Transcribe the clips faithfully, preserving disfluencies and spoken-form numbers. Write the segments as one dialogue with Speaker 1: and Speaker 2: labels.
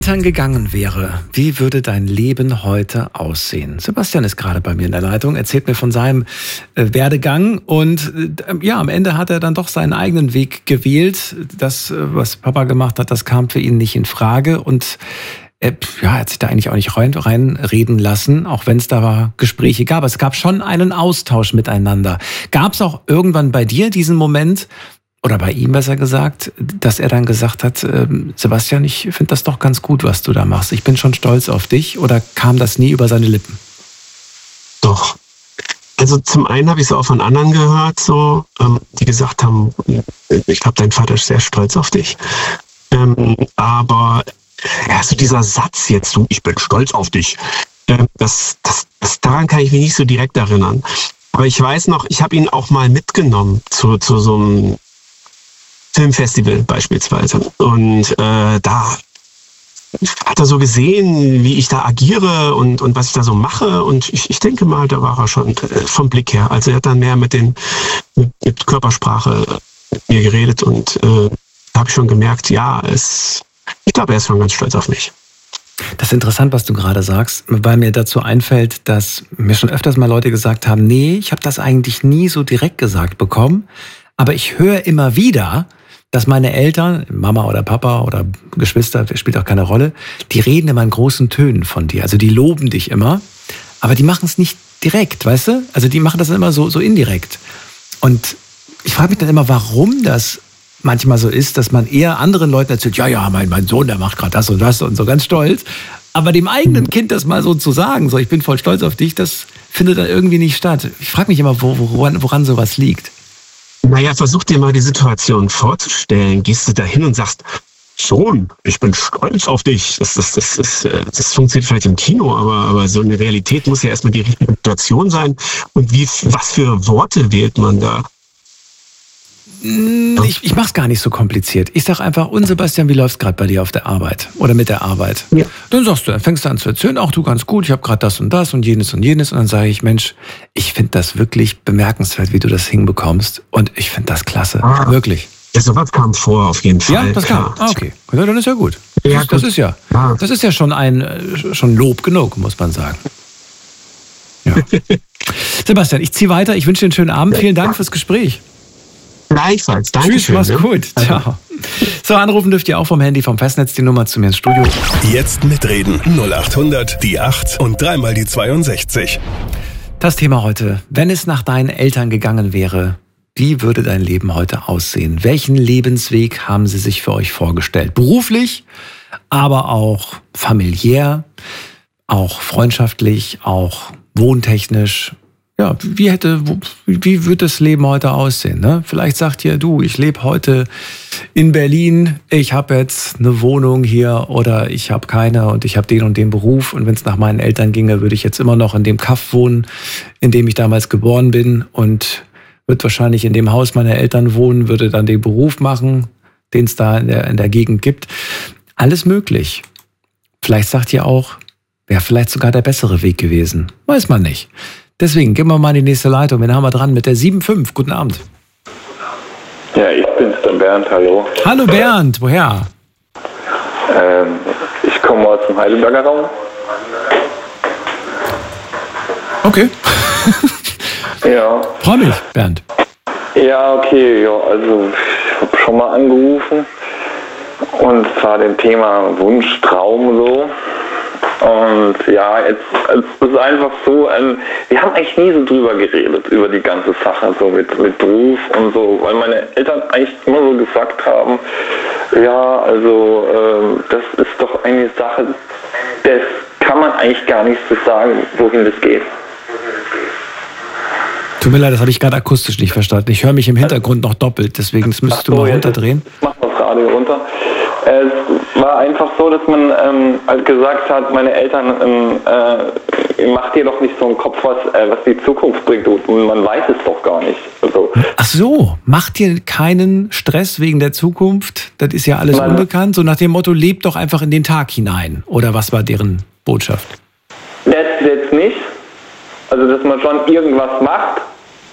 Speaker 1: gegangen wäre, wie würde dein Leben heute aussehen? Sebastian ist gerade bei mir in der Leitung, erzählt mir von seinem äh, Werdegang und äh, ja, am Ende hat er dann doch seinen eigenen Weg gewählt. Das, äh, was Papa gemacht hat, das kam für ihn nicht in Frage und äh, ja, er hat sich da eigentlich auch nicht rein, reinreden lassen, auch wenn es da Gespräche gab. Es gab schon einen Austausch miteinander. Gab es auch irgendwann bei dir diesen Moment, oder bei ihm besser gesagt, dass er dann gesagt hat, ähm, Sebastian, ich finde das doch ganz gut, was du da machst. Ich bin schon stolz auf dich. Oder kam das nie über seine Lippen?
Speaker 2: Doch. Also zum einen habe ich es auch von anderen gehört, so, ähm, die gesagt haben, ich glaube, dein Vater ist sehr stolz auf dich. Ähm, aber ja, so dieser Satz jetzt, du, ich bin stolz auf dich, ähm, das, das, das, daran kann ich mich nicht so direkt erinnern. Aber ich weiß noch, ich habe ihn auch mal mitgenommen zu, zu so einem Filmfestival beispielsweise. Und äh, da hat er so gesehen, wie ich da agiere und, und was ich da so mache. Und ich, ich denke mal, da war er schon äh, vom Blick her. Also er hat dann mehr mit, den, mit, mit Körpersprache mit mir geredet. Und äh, da habe ich schon gemerkt, ja, es, ich glaube, er ist schon ganz stolz auf mich.
Speaker 1: Das ist interessant, was du gerade sagst, weil mir dazu einfällt, dass mir schon öfters mal Leute gesagt haben, nee, ich habe das eigentlich nie so direkt gesagt bekommen. Aber ich höre immer wieder, dass meine Eltern, Mama oder Papa oder Geschwister, das spielt auch keine Rolle, die reden immer in großen Tönen von dir. Also die loben dich immer, aber die machen es nicht direkt, weißt du? Also die machen das immer so, so indirekt. Und ich frage mich dann immer, warum das manchmal so ist, dass man eher anderen Leuten erzählt, ja, ja, mein, mein Sohn, der macht gerade das und das und so ganz stolz. Aber dem eigenen Kind das mal so zu sagen, so ich bin voll stolz auf dich, das findet dann irgendwie nicht statt. Ich frage mich immer, wo, woran, woran sowas liegt.
Speaker 2: Naja, versuch dir mal die Situation vorzustellen. Gehst du da hin und sagst, Sohn, ich bin stolz auf dich. Das, das, das, das, das funktioniert vielleicht im Kino, aber, aber so eine Realität muss ja erstmal die richtige Situation sein. Und wie, was für Worte wählt man da?
Speaker 1: Ich, ich mach's gar nicht so kompliziert. Ich sag einfach, und Sebastian, wie läuft's gerade bei dir auf der Arbeit oder mit der Arbeit? Ja. Dann sagst du, dann fängst du an zu erzählen, auch du ganz gut, ich habe gerade das und das und jenes und jenes. Und dann sage ich, Mensch, ich finde das wirklich bemerkenswert, wie du das hinbekommst. Und ich finde das klasse, ah. wirklich.
Speaker 2: Ja, sowas kam vor, auf jeden Fall.
Speaker 1: Ja, das kam. Ah, okay. Ja, dann ist ja gut. Das, ja, ist, das ist ja, ah. das ist ja schon ein schon Lob genug, muss man sagen. Ja. Sebastian, ich ziehe weiter. Ich wünsche dir einen schönen Abend. Vielen Dank fürs Gespräch.
Speaker 2: Gleichfalls, danke
Speaker 1: Tschüss,
Speaker 2: schön.
Speaker 1: Mach's gut. Ciao. So, anrufen dürft ihr auch vom Handy, vom Festnetz, die Nummer zu mir ins Studio.
Speaker 3: Jetzt mitreden. null acht hundert, die acht und dreimal die zweiundsechzig.
Speaker 1: Das Thema heute. Wenn es nach deinen Eltern gegangen wäre, wie würde dein Leben heute aussehen? Welchen Lebensweg haben sie sich für euch vorgestellt? Beruflich, aber auch familiär, auch freundschaftlich, auch wohntechnisch. Ja, wie hätte, wie wird das Leben heute aussehen? Ne? Vielleicht sagt ihr, du, ich lebe heute in Berlin, ich habe jetzt eine Wohnung hier oder ich habe keine und ich habe den und den Beruf und wenn es nach meinen Eltern ginge, würde ich jetzt immer noch in dem Kaff wohnen, in dem ich damals geboren bin und würde wahrscheinlich in dem Haus meiner Eltern wohnen, würde dann den Beruf machen, den es da in der, in der Gegend gibt. Alles möglich. Vielleicht sagt ihr auch, wäre vielleicht sogar der bessere Weg gewesen. Weiß man nicht. Deswegen gehen wir mal in die nächste Leitung. Wen haben wir dran mit der sieben fünf? Guten Abend.
Speaker 4: Ja, ich bin's, der Bernd, hallo.
Speaker 1: Hallo Bernd, woher?
Speaker 4: Ähm, ich komme aus dem Heidelberger Raum.
Speaker 1: Okay.
Speaker 4: Ja.
Speaker 1: Freu mich, Bernd.
Speaker 4: Ja, okay, ja, also ich habe schon mal angerufen und zwar dem Thema Wunsch, Traum so. Und ja, jetzt es ist einfach so, ähm, wir haben eigentlich nie so drüber geredet, über die ganze Sache, so mit, mit Beruf und so, weil meine Eltern eigentlich immer so gesagt haben, ja, also ähm, das ist doch eine Sache, das kann man eigentlich gar nicht so sagen, wohin das geht.
Speaker 1: Tut mir leid, das habe ich gerade akustisch nicht verstanden. Ich höre mich im Hintergrund noch doppelt, deswegen das müsstest so, du mal runterdrehen.
Speaker 4: Mach mal das Radio runter. Es war einfach so, dass man ähm, halt gesagt hat, meine Eltern, ähm, äh, macht dir doch nicht so einen Kopf, was, äh, was die Zukunft bringt. Und man weiß es doch gar nicht. Also,
Speaker 1: ach so, macht dir keinen Stress wegen der Zukunft? Das ist ja alles man, unbekannt. So nach dem Motto, lebt doch einfach in den Tag hinein. Oder was war deren Botschaft?
Speaker 4: Das jetzt nicht. Also, dass man schon irgendwas macht,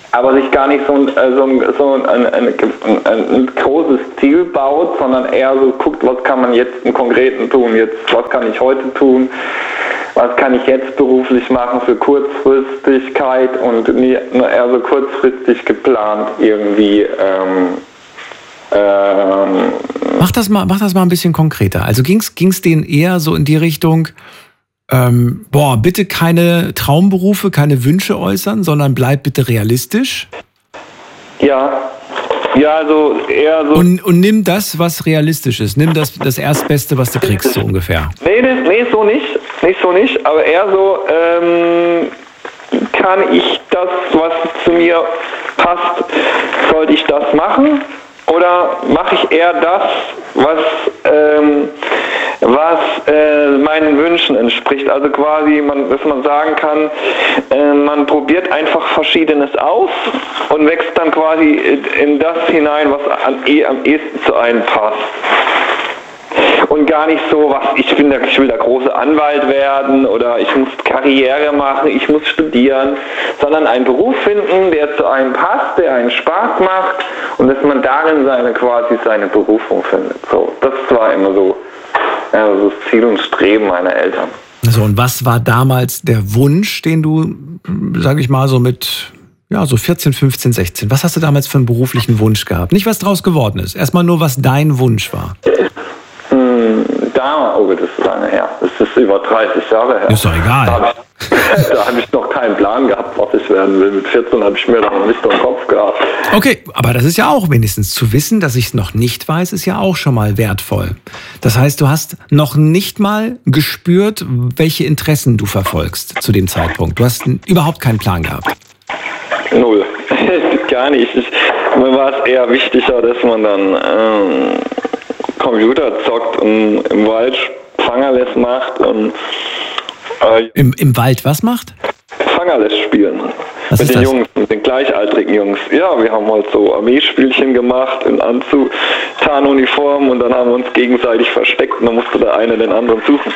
Speaker 4: aber sich gar nicht so ein, so ein, so ein, ein, ein, ein, ein großes Ziel baut, sondern eher so guckt, was kann man jetzt im Konkreten tun, jetzt, was kann ich heute tun, was kann ich jetzt beruflich machen für Kurzfristigkeit und eher so kurzfristig geplant irgendwie. Ähm, ähm,
Speaker 1: mach das mal, mach das mal ein bisschen konkreter. Also ging's, ging's denen eher so in die Richtung, ähm, boah, bitte keine Traumberufe, keine Wünsche äußern, sondern bleib bitte realistisch?
Speaker 4: Ja, ja, also eher so.
Speaker 1: Und, und nimm das, was realistisch ist. Nimm das, das Erstbeste, was du kriegst, so ungefähr.
Speaker 4: Nee, nee, nee, so nicht. Nicht so nicht, aber eher so, ähm, kann ich das, was zu mir passt, sollte ich das machen? Oder mache ich eher das, was, ähm, was äh, meinen Wünschen entspricht? Also quasi, man, dass man sagen kann, äh, man probiert einfach Verschiedenes aus und wächst dann quasi in das hinein, was an, eh, am ehesten zu einem passt. Und gar nicht so, was ich bin, der, ich will der große Anwalt werden oder ich muss Karriere machen, ich muss studieren, sondern einen Beruf finden, der zu einem passt, der einen Spaß macht und dass man darin seine quasi seine Berufung findet. So, das war immer so, ja, so das Ziel und Streben meiner Eltern.
Speaker 1: So, und was war damals der Wunsch, den du, sag ich mal, so mit ja, so vierzehn, fünfzehn, sechzehn, was hast du damals für einen beruflichen Wunsch gehabt? Nicht, was draus geworden ist, erstmal nur, was dein Wunsch war.
Speaker 4: Da, oh, das ist lange her. Das ist über dreißig Jahre her.
Speaker 1: Ist doch egal.
Speaker 4: Da habe ich, da hab ich noch keinen Plan gehabt, was ich werden will. Mit vierzehn habe ich mir noch nicht im Kopf gehabt.
Speaker 1: Okay, aber das ist ja auch wenigstens zu wissen, dass ich es noch nicht weiß, ist ja auch schon mal wertvoll. Das heißt, du hast noch nicht mal gespürt, welche Interessen du verfolgst zu dem Zeitpunkt. Du hast überhaupt keinen Plan gehabt.
Speaker 4: Null. Gar nicht. Ich, mir war es eher wichtiger, dass man dann ähm, Computer zockt und im Wald Fangerles macht und äh,
Speaker 1: Im, Im Wald was macht?
Speaker 4: Fangerles spielen.
Speaker 1: Was
Speaker 4: mit
Speaker 1: ist
Speaker 4: den
Speaker 1: das?
Speaker 4: Jungs, mit den gleichaltrigen Jungs. Ja, wir haben halt so Armeespielchen gemacht in Anzug, Tarnuniform und dann haben wir uns gegenseitig versteckt und dann musste der eine den anderen suchen.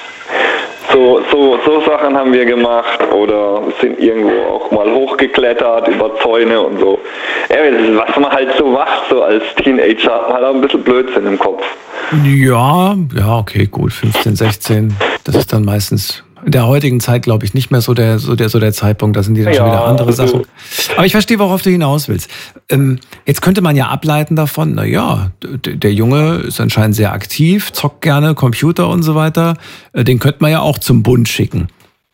Speaker 4: So, so, so Sachen haben wir gemacht oder sind irgendwo auch mal hochgeklettert über Zäune und so. Ja, was man halt so macht, so als Teenager, hat man halt auch ein bisschen Blödsinn im Kopf.
Speaker 1: Ja, ja, okay, gut, fünfzehn, sechzehn, das ist dann meistens in der heutigen Zeit, glaube ich, nicht mehr so der, so der, so der Zeitpunkt, da sind die dann ja schon wieder andere also Sachen. Aber ich verstehe, worauf du hinaus willst. Ähm, jetzt könnte man ja ableiten davon, na ja, der Junge ist anscheinend sehr aktiv, zockt gerne Computer und so weiter, den könnte man ja auch zum Bund schicken.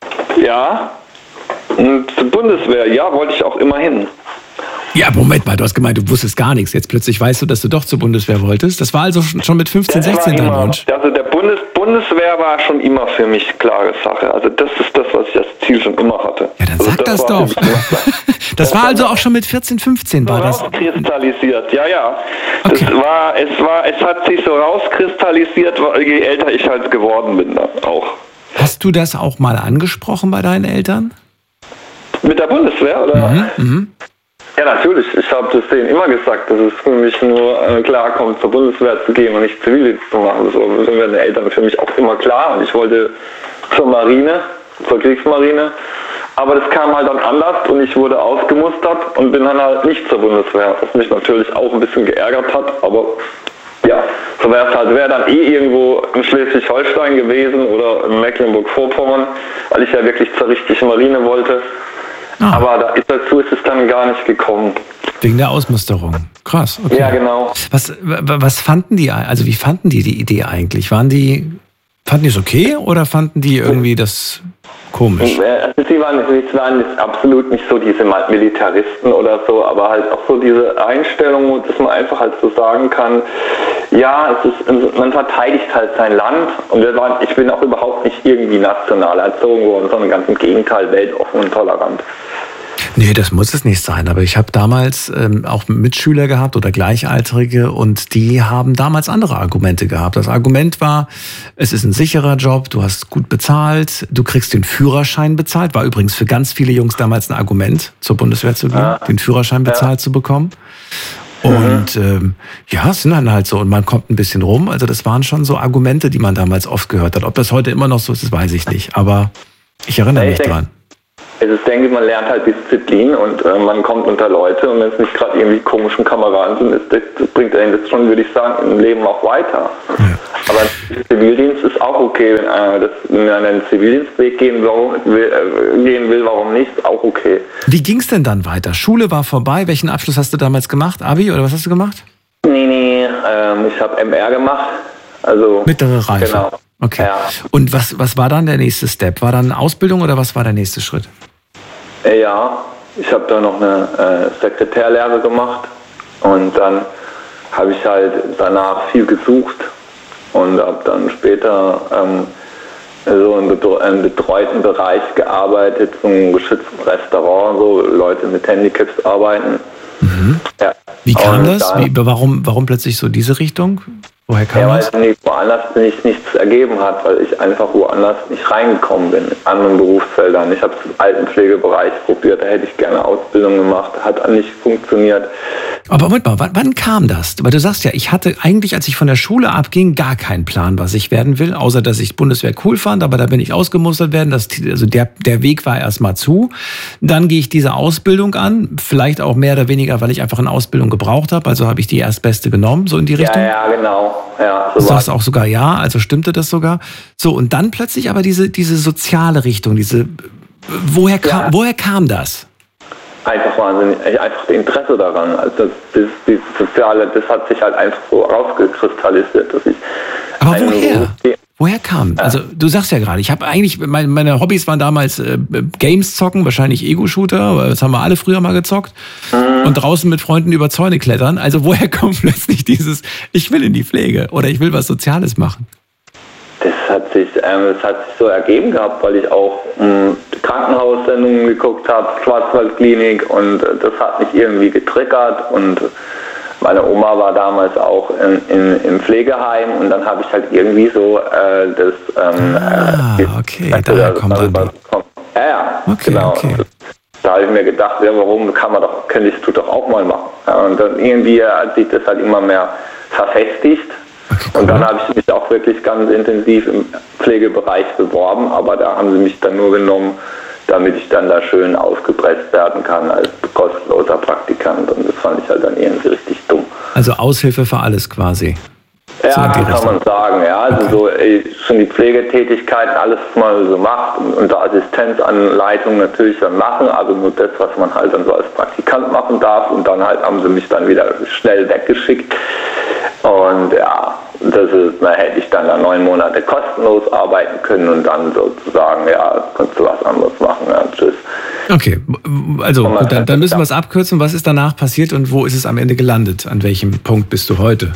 Speaker 4: Ja, und zur Bundeswehr, ja, wollte ich auch immer hin.
Speaker 1: Ja, Moment mal, du hast gemeint, du wusstest gar nichts. Jetzt plötzlich weißt du, dass du doch zur Bundeswehr wolltest. Das war also schon mit fünfzehn, sechzehn dein Wunsch?
Speaker 4: Also der Bundes Bundeswehr war schon immer für mich klare Sache. Also das ist das, was ich als Ziel schon immer hatte.
Speaker 1: Ja, dann
Speaker 4: also
Speaker 1: sag das, das doch. Das, das war also auch schon mit vierzehn, fünfzehn war das?
Speaker 4: Rauskristallisiert, ja, ja.
Speaker 1: Okay.
Speaker 4: Das war, es war, es hat sich so rauskristallisiert, je älter ich halt geworden bin dann auch.
Speaker 1: Hast du das auch mal angesprochen bei deinen Eltern?
Speaker 4: Mit der Bundeswehr, oder?
Speaker 1: Mhm, mhm.
Speaker 4: Ja, natürlich. Ich habe das denen immer gesagt, dass es für mich nur äh, klar kommt, zur Bundeswehr zu gehen und nicht Zivildienst zu machen. Das waren meine Eltern für mich auch immer klar. Und ich wollte zur Marine, zur Kriegsmarine. Aber das kam halt dann anders und ich wurde ausgemustert und bin dann halt nicht zur Bundeswehr. Was mich natürlich auch ein bisschen geärgert hat. Aber ja, so wäre es halt. Wäre dann eh irgendwo in Schleswig-Holstein gewesen oder in Mecklenburg-Vorpommern, weil ich ja wirklich zur richtigen Marine wollte. Ah. Aber da ist, dazu ist es dann gar nicht gekommen.
Speaker 1: Wegen der Ausmusterung. Krass. Okay.
Speaker 4: Ja, genau.
Speaker 1: Was, was fanden die, also wie fanden die die Idee eigentlich? Waren die, fanden die es okay oder fanden die irgendwie das komisch?
Speaker 4: Also sie waren, sie waren jetzt absolut nicht so diese Militaristen oder so, aber halt auch so diese Einstellung, dass man einfach halt so sagen kann, ja, es ist, man verteidigt halt sein Land und wir waren, ich bin auch überhaupt nicht irgendwie national erzogen worden, sondern ganz im Gegenteil, weltoffen und tolerant.
Speaker 1: Nee, das muss es nicht sein. Aber ich habe damals ähm, auch Mitschüler gehabt oder Gleichaltrige und die haben damals andere Argumente gehabt. Das Argument war, es ist ein sicherer Job, du hast gut bezahlt, du kriegst den Führerschein bezahlt. War übrigens für ganz viele Jungs damals ein Argument, zur Bundeswehr zu gehen, ja. den Führerschein bezahlt ja. zu bekommen. Und mhm. ähm, ja, es sind dann halt so und man kommt ein bisschen rum. Also das waren schon so Argumente, die man damals oft gehört hat. Ob das heute immer noch so ist, das weiß ich nicht. Aber ich erinnere
Speaker 4: ich
Speaker 1: mich
Speaker 4: denk,
Speaker 1: dran.
Speaker 4: Also ich denke, man lernt halt Disziplin und äh, man kommt unter Leute und wenn es nicht gerade irgendwie komischen Kameraden sind, ist, das bringt einen das schon, würde ich sagen, im Leben auch weiter. Ja. Aber Zivildienst ist auch okay, wenn einer, das, wenn einer einen Zivildienstweg gehen will, äh, gehen will, warum nicht, ist auch okay.
Speaker 1: Wie ging es denn dann weiter? Schule war vorbei, welchen Abschluss hast du damals gemacht? Abi oder was hast du gemacht?
Speaker 4: Nee, nee, ähm, ich habe M R gemacht. Also,
Speaker 1: mittlere Reife.
Speaker 4: Genau.
Speaker 1: Okay.
Speaker 4: Ja.
Speaker 1: Und was, was war dann der nächste Step? War dann Ausbildung oder was war der nächste Schritt?
Speaker 4: Ja, ich habe da noch eine äh, Sekretärlehre gemacht und dann habe ich halt danach viel gesucht und habe dann später ähm, so im betreuten, betreuten Bereich gearbeitet, so einem geschützten Restaurant, so Leute mit Handicaps arbeiten.
Speaker 1: Mhm.
Speaker 4: Ja.
Speaker 1: Wie kam
Speaker 4: und
Speaker 1: das?
Speaker 4: Dann,
Speaker 1: Wie, warum, warum plötzlich so diese Richtung? Woher kam
Speaker 4: ja, weil
Speaker 1: das?
Speaker 4: es woanders nicht nichts ergeben hat, weil ich einfach woanders nicht reingekommen bin, in anderen Berufsfeldern. Ich habe es im Altenpflegebereich probiert, da hätte ich gerne Ausbildung gemacht, hat nicht funktioniert.
Speaker 1: Aber Moment mal, wann, wann kam das? Weil du sagst ja, ich hatte eigentlich, als ich von der Schule abging, gar keinen Plan, was ich werden will, außer dass ich Bundeswehr cool fand, aber da bin ich ausgemustert werden. Das, also der, der Weg war erstmal zu. Dann gehe ich diese Ausbildung an, vielleicht auch mehr oder weniger, weil ich einfach eine Ausbildung gebraucht habe, also habe ich die erstbeste genommen, so in die Richtung.
Speaker 4: Ja, ja, genau. Ja, so
Speaker 1: du sagst auch sogar ja, also stimmte das sogar. So, und dann plötzlich aber diese, diese soziale Richtung, diese, woher kam, ja. woher kam das?
Speaker 4: Einfach wahnsinnig, einfach das Interesse daran. Also das, das, das Soziale, das hat sich halt einfach so rausgekristallisiert, dass ich.
Speaker 1: Aber woher? Woher kam? Ja. Also du sagst ja gerade, ich habe eigentlich, meine, meine Hobbys waren damals äh, Games zocken, wahrscheinlich Ego-Shooter, weil das haben wir alle früher mal gezockt. Mhm. Und draußen mit Freunden über Zäune klettern. Also woher kommt plötzlich dieses, ich will in die Pflege oder ich will was Soziales machen?
Speaker 4: Das hat sich, ähm, das hat sich so ergeben gehabt, weil ich auch ähm, Krankenhaussendungen geguckt habe, Schwarzwaldklinik, und äh, das hat mich irgendwie getriggert und meine Oma war damals auch in, in, im Pflegeheim und dann habe ich halt irgendwie so äh, das ähm,
Speaker 1: ah, okay, äh, daher kommt dann
Speaker 4: ja, ja,
Speaker 1: okay,
Speaker 4: genau.
Speaker 1: Okay.
Speaker 4: Da habe ich mir gedacht, ja, warum kann man doch, könnte ich das doch auch mal machen. Ja, und dann irgendwie hat sich das halt immer mehr verfestigt. Okay, cool. Und dann habe ich mich auch wirklich ganz intensiv im Pflegebereich beworben, aber da haben sie mich dann nur genommen, damit ich dann da schön ausgepresst werden kann als kostenloser Praktikant, und das fand ich halt dann irgendwie richtig dumm.
Speaker 1: Also Aushilfe für alles quasi.
Speaker 4: Ja, so kann man sagen, ja. Also okay. so ey, schon die Pflegetätigkeiten, alles, was man so macht, und unter Assistenzanleitung natürlich dann machen, aber nur das, was man halt dann so als Praktikant machen darf, und dann halt haben sie mich dann wieder schnell weggeschickt. Und ja, das ist, da hätte ich dann da neun Monate kostenlos arbeiten können und dann sozusagen, ja, kannst du was anderes machen, ja, tschüss.
Speaker 1: Okay, also gut, dann, dann müssen wir es abkürzen. Was ist danach passiert und wo ist es am Ende gelandet? An welchem Punkt bist du heute?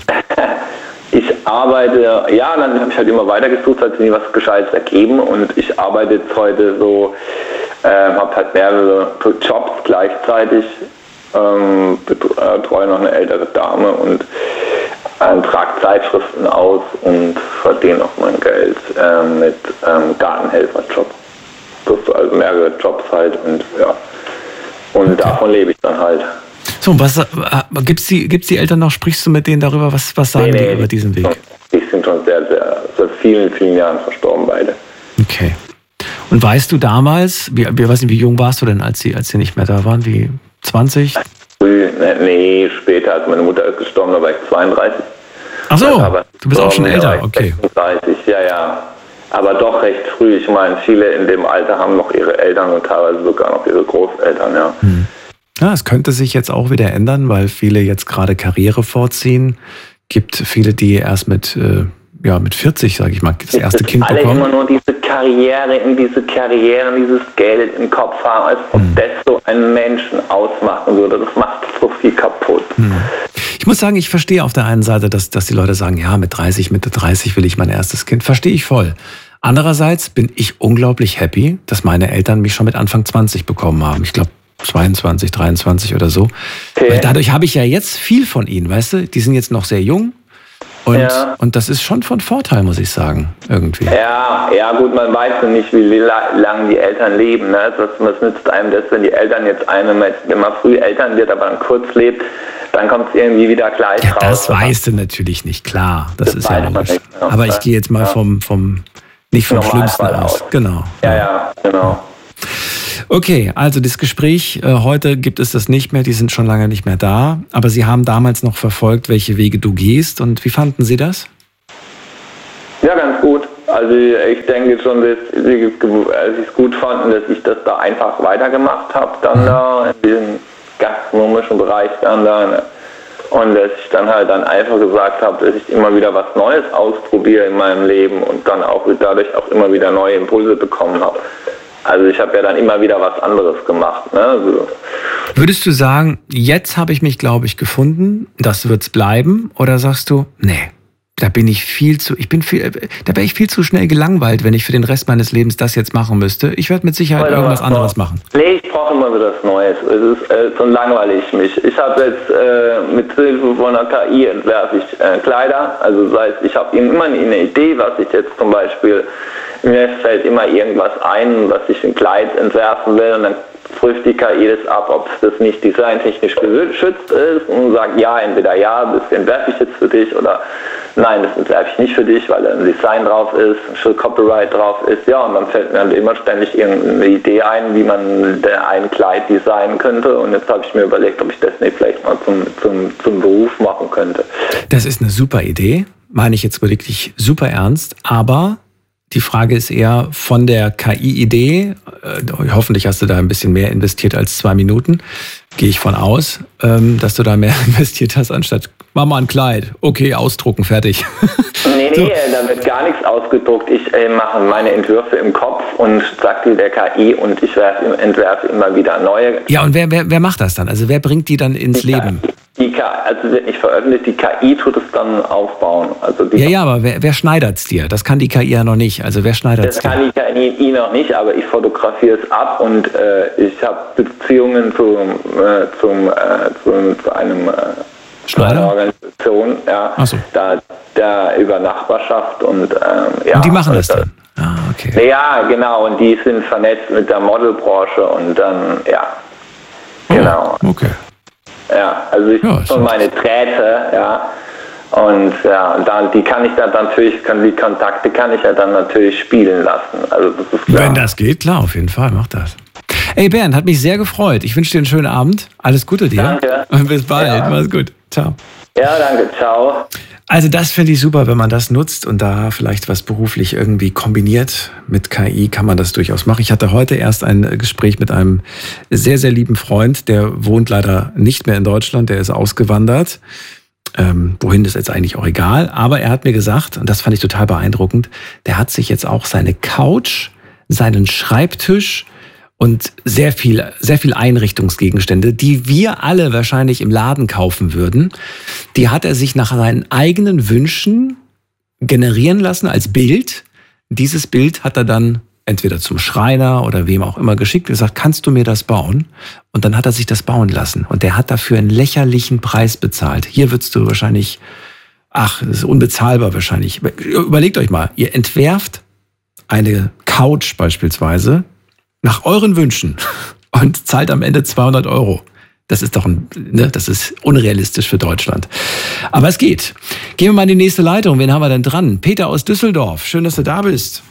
Speaker 4: Ich arbeite, ja, dann habe ich halt immer weitergesucht, hat sich nie was Gescheites ergeben, und ich arbeite jetzt heute so, äh, habe halt mehrere Jobs gleichzeitig, ähm, betreue noch eine ältere Dame und äh, trage Zeitschriften aus und verdiene noch mein Geld äh, mit ähm, Gartenhelferjob. Das ist also mehrere Jobs halt, und ja, und okay. davon lebe ich dann halt.
Speaker 1: So, was gibt's die, gibt's die Eltern noch? Sprichst du mit denen darüber? Was, was sagen nee, nee, die über diesen Weg?
Speaker 4: Die sind schon sehr, sehr, seit vielen, vielen Jahren verstorben, beide.
Speaker 1: Okay. Und weißt du damals, wie, wie, weiß nicht, wie jung warst du denn, als sie, als sie nicht mehr da waren? Wie zwanzig?
Speaker 4: Früh, nee, später, als meine Mutter ist gestorben, da war ich zweiunddreißig.
Speaker 1: Ach so, du bist auch schon älter, okay.
Speaker 4: sechsunddreißig, ja, ja. Aber doch recht früh. Ich meine, viele in dem Alter haben noch ihre Eltern und teilweise sogar noch ihre Großeltern, ja.
Speaker 1: Hm. Ja, es könnte sich jetzt auch wieder ändern, weil viele jetzt gerade Karriere vorziehen. Gibt viele, die erst mit, äh, ja, mit vierzig, sage ich mal, das erste das Kind
Speaker 4: alle
Speaker 1: bekommen.
Speaker 4: Alle immer nur diese Karriere, in diese Karriere, dieses Geld im Kopf haben, als ob hm. das so einen Menschen ausmachen würde. Das macht so viel kaputt.
Speaker 1: Hm. Ich muss sagen, ich verstehe auf der einen Seite, dass, dass die Leute sagen, ja, mit dreißig, Mitte dreißig will ich mein erstes Kind. Verstehe ich voll. Andererseits bin ich unglaublich happy, dass meine Eltern mich schon mit Anfang zwanzig bekommen haben. Ich glaube, zweiundzwanzig, dreiundzwanzig oder so. Okay. Weil dadurch habe ich ja jetzt viel von ihnen, weißt du? Die sind jetzt noch sehr jung. Und, ja. und das ist schon von Vorteil, muss ich sagen, irgendwie.
Speaker 4: Ja, ja gut, man weiß ja nicht, wie lange die Eltern leben. Ne? Was, was nützt einem das, wenn die Eltern jetzt einem, wenn man früh Eltern wird, aber dann kurz lebt, dann kommt es irgendwie wieder gleich
Speaker 1: ja,
Speaker 4: raus.
Speaker 1: Das weißt du natürlich nicht, klar. Das, das ist ja logisch. Nicht, ne? Aber ich gehe jetzt mal ja. vom, vom, nicht vom Schlimmsten aus. aus. Genau.
Speaker 4: Ja, ja, genau.
Speaker 1: Okay, also das Gespräch, äh, heute gibt es das nicht mehr, die sind schon lange nicht mehr da, aber Sie haben damals noch verfolgt, welche Wege du gehst, und wie fanden Sie das?
Speaker 4: Ja, ganz gut. Also ich denke schon, dass sie es gut fanden, dass ich das da einfach weitergemacht habe, dann da in diesem gastronomischen Bereich dann da. Und dass ich dann halt dann einfach gesagt habe, dass ich immer wieder was Neues ausprobiere in meinem Leben und dann auch dadurch auch immer wieder neue Impulse bekommen habe. Also ich habe ja dann immer wieder was anderes gemacht. Ne? Also
Speaker 1: würdest du sagen, jetzt habe ich mich, glaube ich, gefunden, das wird's bleiben? Oder sagst du, nee, da bin ich viel zu, ich bin viel, da wäre ich viel zu schnell gelangweilt, wenn ich für den Rest meines Lebens das jetzt machen müsste. Ich werde mit Sicherheit
Speaker 4: Oder
Speaker 1: irgendwas anderes
Speaker 4: noch?
Speaker 1: machen.
Speaker 4: Nee, ich brauche immer wieder was Neues. Es ist, äh, so langweile ich mich. Ich habe jetzt äh, mit Hilfe von der K I entwerfe ich äh, Kleider. Also das heißt, ich habe immer eine Idee, was ich jetzt zum Beispiel, mir fällt immer irgendwas ein, was ich ein Kleid entwerfen will, und dann prüft die K I das ab, ob das nicht designtechnisch geschützt ist, und sagt, ja, entweder ja, das entwerfe ich jetzt für dich, oder nein, das entwerfe ich nicht für dich, weil da ein Design drauf ist, ein Copyright drauf ist. Ja, und dann fällt mir dann immer ständig irgendeine Idee ein, wie man ein Kleid designen könnte, und jetzt habe ich mir überlegt, ob ich das nicht vielleicht mal zum, zum, zum Beruf machen könnte.
Speaker 1: Das ist eine super Idee, meine ich jetzt wirklich super ernst, aber die Frage ist eher von der K I-Idee, äh, hoffentlich hast du da ein bisschen mehr investiert als zwei Minuten, gehe ich von aus, ähm, dass du da mehr investiert hast, anstatt, mach mal ein Kleid, okay, ausdrucken, fertig.
Speaker 4: Nee, nee, so. Da wird gar nichts ausgedruckt. Ich äh, mache meine Entwürfe im Kopf und sage die der K I, und ich werfe, entwerfe immer wieder neue.
Speaker 1: Ja, und wer, wer, wer macht das dann? Also wer bringt die dann ins
Speaker 4: die
Speaker 1: Leben?
Speaker 4: K I, die K I, also wird nicht veröffentlicht, die K I tut es dann aufbauen. Also die
Speaker 1: ja, ja, aber wer, wer schneidert es dir? Das kann die K I ja noch nicht. Also wer schneidert es dir?
Speaker 4: Das kann die K I noch nicht, aber ich fotografiere es ab, und äh, ich habe Beziehungen zum, äh, zum, äh, zum, zu einem äh, zu einer Organisation, ja,
Speaker 1: Ach so.
Speaker 4: da, da über Nachbarschaft, und ähm, ja.
Speaker 1: Und die machen das dann? Ah, okay.
Speaker 4: Ja, genau, und die sind vernetzt mit der Modelbranche, und dann, ja, genau.
Speaker 1: Oh, okay.
Speaker 4: Ja, also ich
Speaker 1: ja,
Speaker 4: schon meine Drähte, ja, und ja, und dann, die kann ich dann natürlich, kann, die Kontakte kann ich ja dann natürlich spielen lassen, also das ist klar.
Speaker 1: Wenn das geht, klar, auf jeden Fall, mach das. Ey Bernd, hat mich sehr gefreut. Ich wünsche dir einen schönen Abend. Alles Gute dir.
Speaker 4: Danke.
Speaker 1: Und bis bald.
Speaker 4: Ja.
Speaker 1: Mach's gut. Ciao.
Speaker 4: Ja, danke. Ciao.
Speaker 1: Also das finde ich super, wenn man das nutzt und da vielleicht was beruflich irgendwie kombiniert. Mit K I kann man das durchaus machen. Ich hatte heute erst ein Gespräch mit einem sehr, sehr lieben Freund. Der wohnt leider nicht mehr in Deutschland. Der ist ausgewandert. Ähm, wohin ist jetzt eigentlich auch egal. Aber er hat mir gesagt, und das fand ich total beeindruckend, der hat sich jetzt auch seine Couch, seinen Schreibtisch und sehr viel, sehr viel Einrichtungsgegenstände, die wir alle wahrscheinlich im Laden kaufen würden, die hat er sich nach seinen eigenen Wünschen generieren lassen als Bild. Dieses Bild hat er dann entweder zum Schreiner oder wem auch immer geschickt und gesagt, kannst du mir das bauen? Und dann hat er sich das bauen lassen. Und der hat dafür einen lächerlichen Preis bezahlt. Hier würdest du wahrscheinlich, ach, das ist unbezahlbar wahrscheinlich. Überlegt euch mal, ihr entwerft eine Couch beispielsweise nach euren Wünschen und zahlt am Ende zweihundert Euro. Das ist doch ein, ne, das ist unrealistisch für Deutschland. Aber es geht. Gehen wir mal in die nächste Leitung. Wen haben wir denn dran? Peter aus Düsseldorf. Schön, dass du da bist.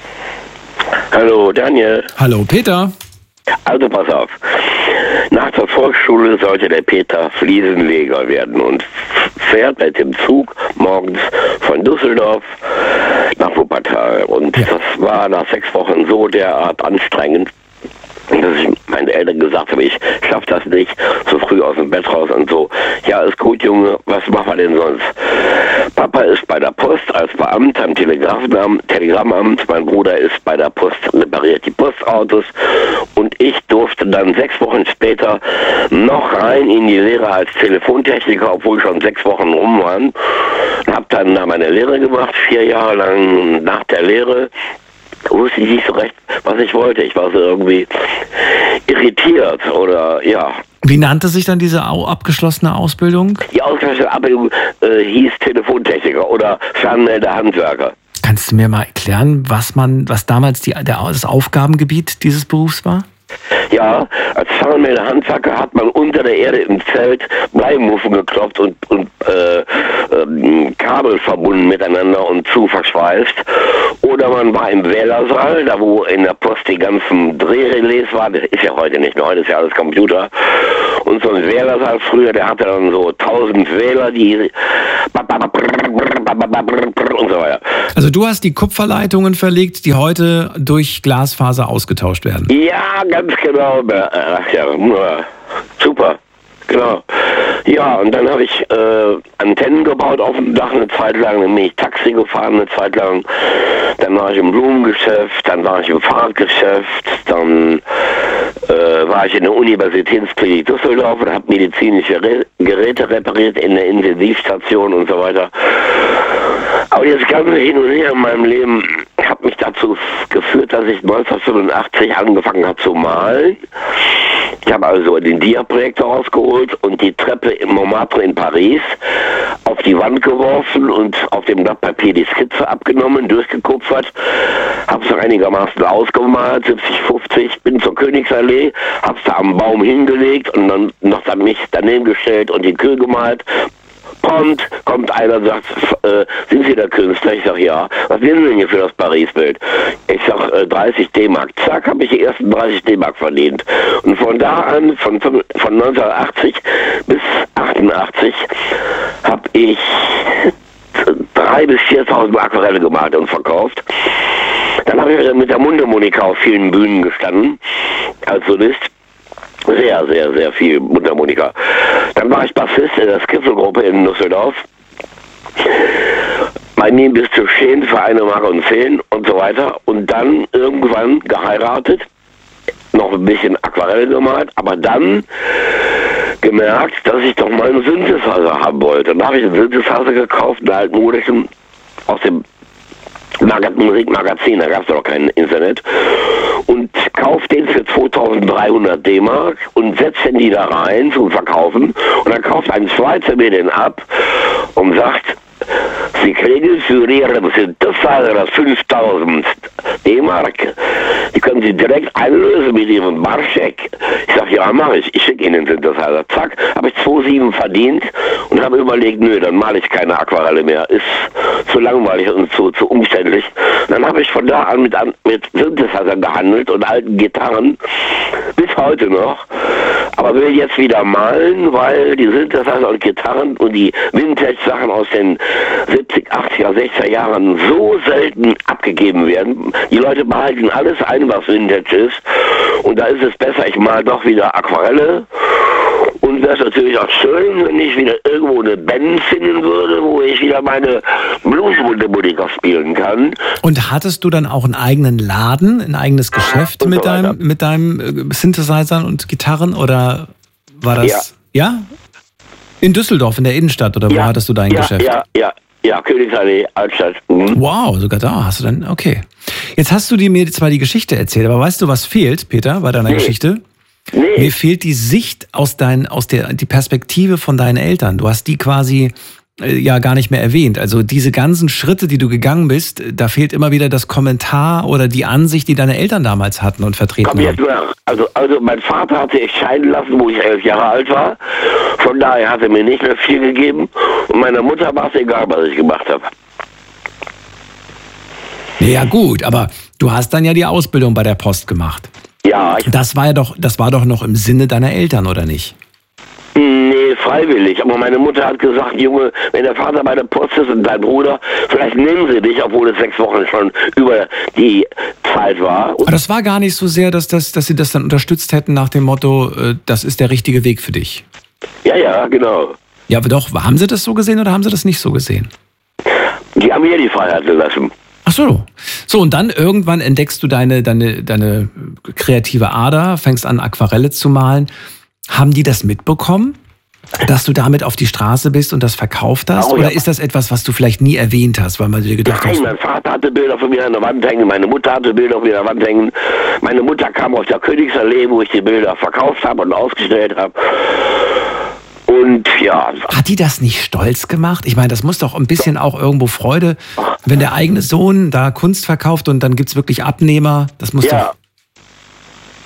Speaker 5: Hallo, Daniel.
Speaker 1: Hallo, Peter.
Speaker 5: Also pass auf. Nach der Volksschule sollte der Peter Fliesenleger werden und fährt mit dem Zug morgens von Düsseldorf nach Wuppertal. Und ja. Das war nach sechs Wochen so derart anstrengend, dass ich meinen Eltern gesagt habe, ich schaffe das nicht, so früh aus dem Bett raus und so. Ja, ist gut, Junge, was machen wir denn sonst? Papa ist bei der Post als Beamter am Telegramamt, Telegrammamt, mein Bruder ist bei der Post, repariert die Postautos, und ich durfte dann sechs Wochen später noch rein in die Lehre als Telefontechniker, obwohl schon sechs Wochen rum waren. Hab dann da meine Lehre gemacht, vier Jahre lang nach der Lehre. Wusste ich nicht so recht, was ich wollte. Ich war so irgendwie irritiert oder ja.
Speaker 1: Wie nannte sich dann diese abgeschlossene Ausbildung?
Speaker 5: Die ausgeschlossene Ausbildung äh, hieß Telefontechniker oder Fernmelder Handwerker.
Speaker 1: Kannst du mir mal erklären, was man, was damals die, der, das Aufgabengebiet dieses Berufs war?
Speaker 5: Ja, als Zahnmäher Handwerker hat man unter der Erde im Zelt Bleimuffen geklopft und, und äh, ähm, Kabel verbunden miteinander und zu verschweißt. Oder man war im Wählersaal, da wo in der Post die ganzen Drehrelais waren. Das ist ja heute nicht mehr, heute ist ja alles Computer. Und so ein Wählersaal früher, der hatte dann so tausend Wähler, die und so weiter.
Speaker 1: Also du hast die Kupferleitungen verlegt, die heute durch Glasfaser ausgetauscht werden.
Speaker 5: Ja, ganz genau. Ach ja, super. Genau. Ja, und dann habe ich äh, Antennen gebaut auf dem Dach eine Zeit lang, dann bin ich Taxi gefahren eine Zeit lang, dann war ich im Blumengeschäft, dann war ich im Fahrradgeschäft, dann äh, war ich in der Universitätsklinik Düsseldorf und habe medizinische Re- Geräte repariert in der Intensivstation und so weiter. Aber das ganze Hin und Her in meinem Leben hat mich dazu geführt, dass ich neunzehnhundertfünfundachtzig angefangen habe zu malen. Ich habe also den Dia-Projektor rausgeholt und die Treppe im Montmartre in Paris auf die Wand geworfen und auf dem Blatt Papier die Skizze abgenommen, durchgekupfert, habe es noch einigermaßen ausgemalt, siebzig fünfzig, bin zur Königsallee, habe es da am Baum hingelegt und dann noch dann mich daneben gestellt und die Kühe gemalt. Kommt, kommt einer und sagt, äh, sind Sie der Künstler? Ich sag, ja. Was sind Sie denn hier für das Paris-Bild? Ich sag, äh, dreißig D-Mark. Zack, habe ich die ersten dreißig D-Mark verdient. Und von da an, von, von neunzehnhundertachtzig bis achtundachtzig, habe ich drei bis viertausend Aquarelle gemalt und verkauft. Dann habe ich mit der Mundharmonika auf vielen Bühnen gestanden, als Solist. Sehr, sehr, sehr viel Mundharmonika. Dann war ich Bassist in der Skizzelgruppe in Düsseldorf. Bei mir bist du stehen für eine Mark und zehn und so weiter. Und dann irgendwann geheiratet, noch ein bisschen Aquarelle gemalt, aber dann gemerkt, dass ich doch mal einen Synthesizer haben wollte. Und da habe ich einen Synthesizer gekauft, einen altmodischen, aus dem Musikmagazin, da gab es doch kein Internet, und kauft den für zweitausenddreihundert D-Mark und setzt den die da rein zum Verkaufen und dann kauft ein Schweizer mir den ab und sagt, Sie kriegen für Ihren Synthesizer das fünftausend D-Mark. Die können Sie direkt einlösen mit Ihrem Barscheck. Ich sage, ja, mache ich. Ich schicke Ihnen den Synthesizer. Zack, habe ich zwei Komma sieben verdient und habe überlegt, nö, dann male ich keine Aquarelle mehr. Ist zu langweilig und zu, zu umständlich. Dann habe ich von da an mit, mit Synthesizer gehandelt und alten Gitarren. Bis heute noch. Aber will jetzt wieder malen, weil die Synthesizer und Gitarren und die Vintage-Sachen aus den siebzig, achtziger, sechziger Jahren so selten abgegeben werden. Die Leute behalten alles ein, was Vintage ist. Und da ist es besser, ich mal doch wieder Aquarelle. Und wäre es natürlich auch schön, wenn ich wieder irgendwo eine Band finden würde, wo ich wieder meine Blues-Mundharmonika spielen kann.
Speaker 1: Und hattest du dann auch einen eigenen Laden, ein eigenes Geschäft mit deinem, mit deinem Synthesizern und Gitarren? Oder war das... Ja? ja? In Düsseldorf, in der Innenstadt, oder wo ja, hattest du dein
Speaker 5: ja,
Speaker 1: Geschäft?
Speaker 5: Ja, ja, ja, Königsallee, Altstadt. Mhm.
Speaker 1: Wow, sogar da hast du dann, okay. Jetzt hast du dir mir zwar die Geschichte erzählt, aber weißt du, was fehlt, Peter, bei deiner nee. Geschichte? Nee. Mir fehlt die Sicht aus dein, aus der, die Perspektive von deinen Eltern. Du hast die quasi äh, ja gar nicht mehr erwähnt. Also diese ganzen Schritte, die du gegangen bist, da fehlt immer wieder das Kommentar oder die Ansicht, die deine Eltern damals hatten und vertreten
Speaker 5: Komm jetzt
Speaker 1: haben.
Speaker 5: Also, also mein Vater hatte sich scheiden lassen, wo ich elf Jahre alt war. Von daher hat er mir nicht mehr viel gegeben. Und meiner Mutter war es egal, was ich gemacht habe.
Speaker 1: Ja gut, aber du hast dann ja die Ausbildung bei der Post gemacht.
Speaker 5: Ja. Ich
Speaker 1: das war ja doch, das war doch noch im Sinne deiner Eltern, oder nicht?
Speaker 5: Nee, freiwillig. Aber meine Mutter hat gesagt, Junge, wenn der Vater bei der Post ist und dein Bruder, vielleicht nehmen sie dich, obwohl es sechs Wochen schon über die Zeit war.
Speaker 1: Aber das war gar nicht so sehr, dass, das, dass sie das dann unterstützt hätten nach dem Motto, äh, das ist der richtige Weg für dich.
Speaker 5: Ja, ja, genau.
Speaker 1: Ja, aber doch, haben sie das so gesehen oder haben sie das nicht so gesehen?
Speaker 5: Die haben mir die Freiheit gelassen.
Speaker 1: Ach so. So, und dann irgendwann entdeckst du deine, deine, deine kreative Ader, fängst an, Aquarelle zu malen. Haben die das mitbekommen, dass du damit auf die Straße bist und das verkauft hast? Oh, ja. Oder ist das etwas, was du vielleicht nie erwähnt hast, weil man dir gedacht
Speaker 5: Nein,
Speaker 1: hast...
Speaker 5: mein Vater hatte Bilder von mir an der Wand hängen, meine Mutter hatte Bilder von mir an der Wand hängen. Meine Mutter kam aus der Königsallee, wo ich die Bilder verkauft habe und ausgestellt habe. Und ja.
Speaker 1: Hat die das nicht stolz gemacht? Ich meine, das muss doch ein bisschen auch irgendwo Freude, wenn der eigene Sohn da Kunst verkauft und dann gibt es wirklich Abnehmer. Das muss
Speaker 5: ja.
Speaker 1: doch...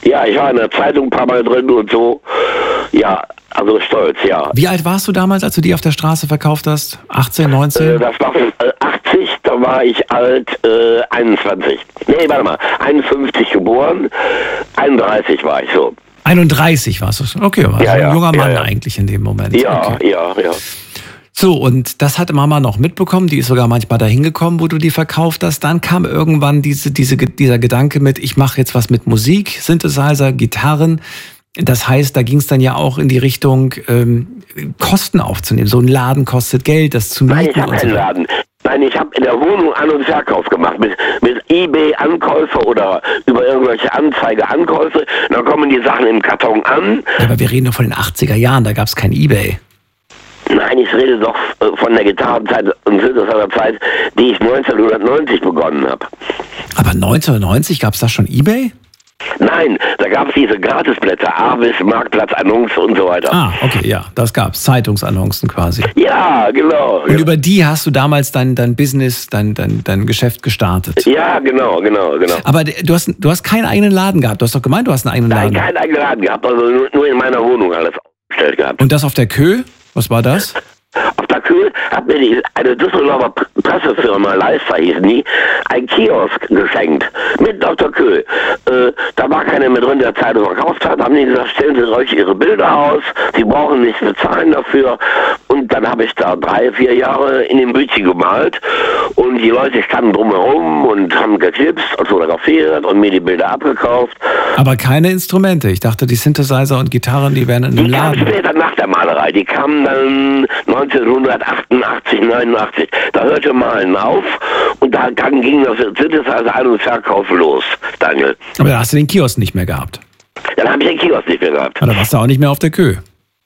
Speaker 5: Ja, ich war in der Zeitung ein paar Mal drin und so. Ja, also stolz, ja.
Speaker 1: Wie alt warst du damals, als du die auf der Straße verkauft hast? achtzehn, neunzehn?
Speaker 5: Äh, das war äh, achtzig, da war ich alt äh, einundzwanzig. Nee, warte mal, einundfünfzig geboren, einunddreißig war ich so.
Speaker 1: einunddreißig warst du schon. Okay, war
Speaker 5: ja,
Speaker 1: ein
Speaker 5: ja,
Speaker 1: junger Mann
Speaker 5: ja, ja.
Speaker 1: eigentlich in dem Moment.
Speaker 5: Ja,
Speaker 1: okay.
Speaker 5: ja, ja.
Speaker 1: So, und das hatte Mama noch mitbekommen, die ist sogar manchmal dahin gekommen, wo du die verkauft hast. Dann kam irgendwann diese, diese, dieser Gedanke mit, ich mache jetzt was mit Musik, Synthesizer, Gitarren. Das heißt, da ging es dann ja auch in die Richtung, ähm, Kosten aufzunehmen. So ein Laden kostet Geld, das zu mieten.
Speaker 5: Nein, ich habe keinen Laden. Nein, ich habe in der Wohnung An- und Verkauf gemacht. Mit, mit eBay-Ankäufe oder über irgendwelche Anzeige-Ankäufe. Dann kommen die Sachen im Karton an.
Speaker 1: Ja, aber wir reden doch von den achtziger Jahren, da gab es kein eBay.
Speaker 5: Nein, ich rede doch von der Gitarrenzeit und Synthesizer-Zeit, die ich neunzehnhundertneunzig begonnen habe.
Speaker 1: Aber neunzehnhundertneunzig gab es da schon eBay?
Speaker 5: Nein, da gab es diese Gratisblätter, Avis, Marktplatz, Annonce und so weiter.
Speaker 1: Ah, okay, ja, das gab's. Zeitungsannoncen quasi.
Speaker 5: Ja, genau.
Speaker 1: Und über die hast du damals dein, dein Business, dein, dein, dein Geschäft gestartet.
Speaker 5: Ja, genau, genau, genau.
Speaker 1: Aber du hast, du hast keinen eigenen Laden gehabt. Du hast doch gemeint, du hast einen eigenen
Speaker 5: Nein,
Speaker 1: Laden.
Speaker 5: keinen eigenen Laden gehabt, also nur, nur in meiner Wohnung alles aufgestellt gehabt.
Speaker 1: Und das auf der Kö? Was war das?
Speaker 5: Auf der Kühl hat mir die, eine Düsseldorfer Pressefirma, Leister hießen die, ein Kiosk geschenkt. Mitten auf der Kühl. Äh, da war keiner mehr drin, der Zeitung verkauft hat. Haben die gesagt, stellen Sie euch Ihre Bilder aus. Sie brauchen nichts bezahlen dafür. Und dann habe ich da drei, vier Jahre in dem Bütchen gemalt. Und die Leute standen drumherum und haben geknipst und fotografiert und mir die Bilder abgekauft.
Speaker 1: Aber keine Instrumente. Ich dachte, die Synthesizer und Gitarren, die wären in dem
Speaker 5: Die kamen
Speaker 1: Laden.
Speaker 5: später nach der Malerei. Die kamen dann neunzehnhundertachtundachtzig, neunundachtzig. Da hörte Malen auf und da ging das Synthesizer Ein- und Verkauf los, Daniel.
Speaker 1: Aber da hast du den Kiosk nicht mehr gehabt.
Speaker 5: Dann habe ich den Kiosk nicht mehr gehabt.
Speaker 1: Aber da warst du auch nicht mehr auf der Kö.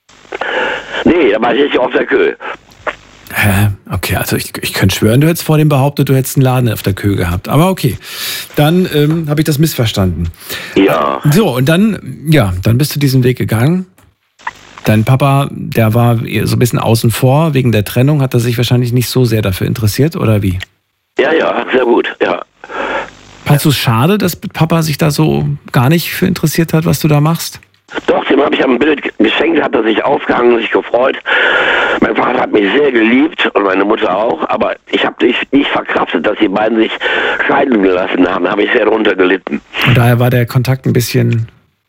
Speaker 5: Nee, da war ich nicht auf der Kö.
Speaker 1: Hä? Okay, also ich, ich könnte schwören, du hättest vor dem behauptet, du hättest einen Laden auf der Kö gehabt. Aber okay, dann ähm, habe ich das missverstanden.
Speaker 5: Ja.
Speaker 1: So, und dann, ja, dann bist du diesen Weg gegangen. Dein Papa, der war so ein bisschen außen vor wegen der Trennung, hat er sich wahrscheinlich nicht so sehr dafür interessiert, oder wie?
Speaker 5: Ja, ja, sehr gut, ja.
Speaker 1: Fandst du es schade, dass Papa sich da so gar nicht für interessiert hat, was du da machst?
Speaker 5: Doch, dem habe ich ein Bild geschenkt, hat er sich aufgehangen, sich gefreut. Mein Vater hat mich sehr geliebt und meine Mutter auch, aber ich habe nicht, nicht verkraftet, dass die beiden sich scheiden gelassen haben. Da habe ich sehr darunter gelitten.
Speaker 1: Und daher war der Kontakt ein bisschen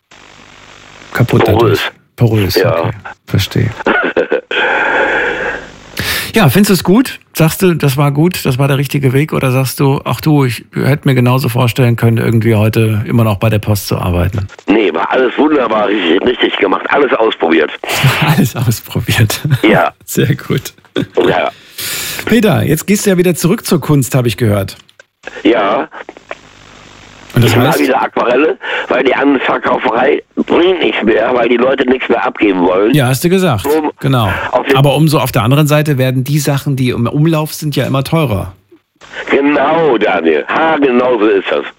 Speaker 1: kaputt.
Speaker 5: Porös.
Speaker 1: Porös,
Speaker 5: Ja.
Speaker 1: okay. Verstehe. Ja, findest du es gut? Sagst du, das war gut, das war der richtige Weg? Oder sagst du, ach du, ich hätte mir genauso vorstellen können, irgendwie heute immer noch bei der Post zu arbeiten?
Speaker 5: Nee, war alles wunderbar, richtig, richtig gemacht, alles ausprobiert.
Speaker 1: Alles ausprobiert.
Speaker 5: Ja.
Speaker 1: Sehr gut.
Speaker 5: Ja.
Speaker 1: Peter, jetzt gehst du ja wieder zurück zur Kunst, habe ich gehört.
Speaker 5: Ja.
Speaker 1: Und das
Speaker 5: Ich mal
Speaker 1: heißt,
Speaker 5: wieder Aquarelle, weil die Anverkauferei bringt nichts mehr, weil die Leute nichts mehr abgeben wollen.
Speaker 1: ja, hast du gesagt.
Speaker 5: Um-
Speaker 1: Genau.
Speaker 5: auf den-
Speaker 1: Aber umso auf der anderen Seite werden die Sachen, die im Umlauf sind, ja immer teurer.
Speaker 5: Genau, Daniel. Ha, genau so ist das.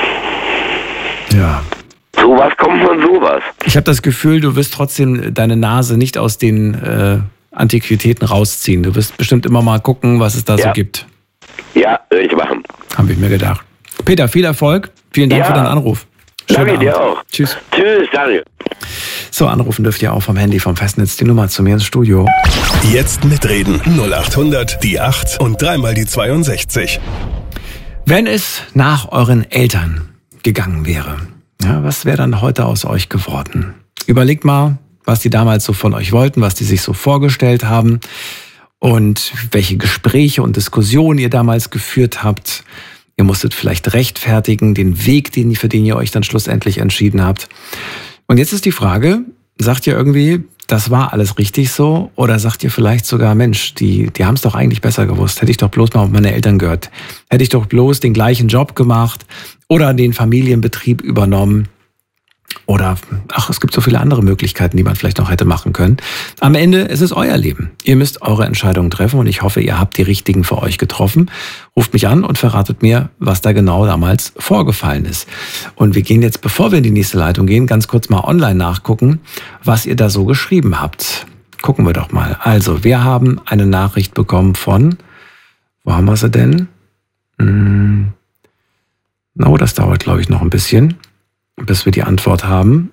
Speaker 1: Ja.
Speaker 5: Sowas kommt von sowas.
Speaker 1: Ich habe das Gefühl, du wirst trotzdem deine Nase nicht aus den äh, Antiquitäten rausziehen. Du wirst bestimmt immer mal gucken, was es da so
Speaker 5: Ja.
Speaker 1: gibt.
Speaker 5: Ja, will ich machen.
Speaker 1: Habe ich mir gedacht. Peter, viel Erfolg. Vielen Dank
Speaker 5: Ja.
Speaker 1: für deinen Anruf. Schönen
Speaker 5: Danke dir
Speaker 1: Abend.
Speaker 5: auch.
Speaker 1: Tschüss.
Speaker 5: Tschüss, Daniel.
Speaker 1: So, anrufen dürft ihr auch vom Handy, vom Festnetz. Die Nummer zu mir ins Studio.
Speaker 3: Jetzt mitreden. null acht hundert, die acht und dreimal die zweiundsechzig.
Speaker 1: Wenn es nach euren Eltern gegangen wäre, ja, was wäre dann heute aus euch geworden? Überlegt mal, was die damals so von euch wollten, was die sich so vorgestellt haben und welche Gespräche und Diskussionen ihr damals geführt habt. Ihr musstet vielleicht rechtfertigen, den Weg, den, für den ihr euch dann schlussendlich entschieden habt. Und jetzt ist die Frage, sagt ihr irgendwie, das war alles richtig so? Oder sagt ihr vielleicht sogar, Mensch, die, die haben es doch eigentlich besser gewusst. Hätte ich doch bloß mal auf meine Eltern gehört. Hätte ich doch bloß den gleichen Job gemacht oder den Familienbetrieb übernommen. Oder, ach, es gibt so viele andere Möglichkeiten, die man vielleicht noch hätte machen können. Am Ende ist es euer Leben. Ihr müsst eure Entscheidungen treffen und ich hoffe, ihr habt die richtigen für euch getroffen. Ruft mich an und verratet mir, was da genau damals vorgefallen ist. Und wir gehen jetzt, bevor wir in die nächste Leitung gehen, ganz kurz mal online nachgucken, was ihr da so geschrieben habt. Gucken wir doch mal. Also, wir haben eine Nachricht bekommen von, wo haben wir sie denn? Hm, no, das dauert, glaube ich, noch ein bisschen. bis wir die Antwort haben.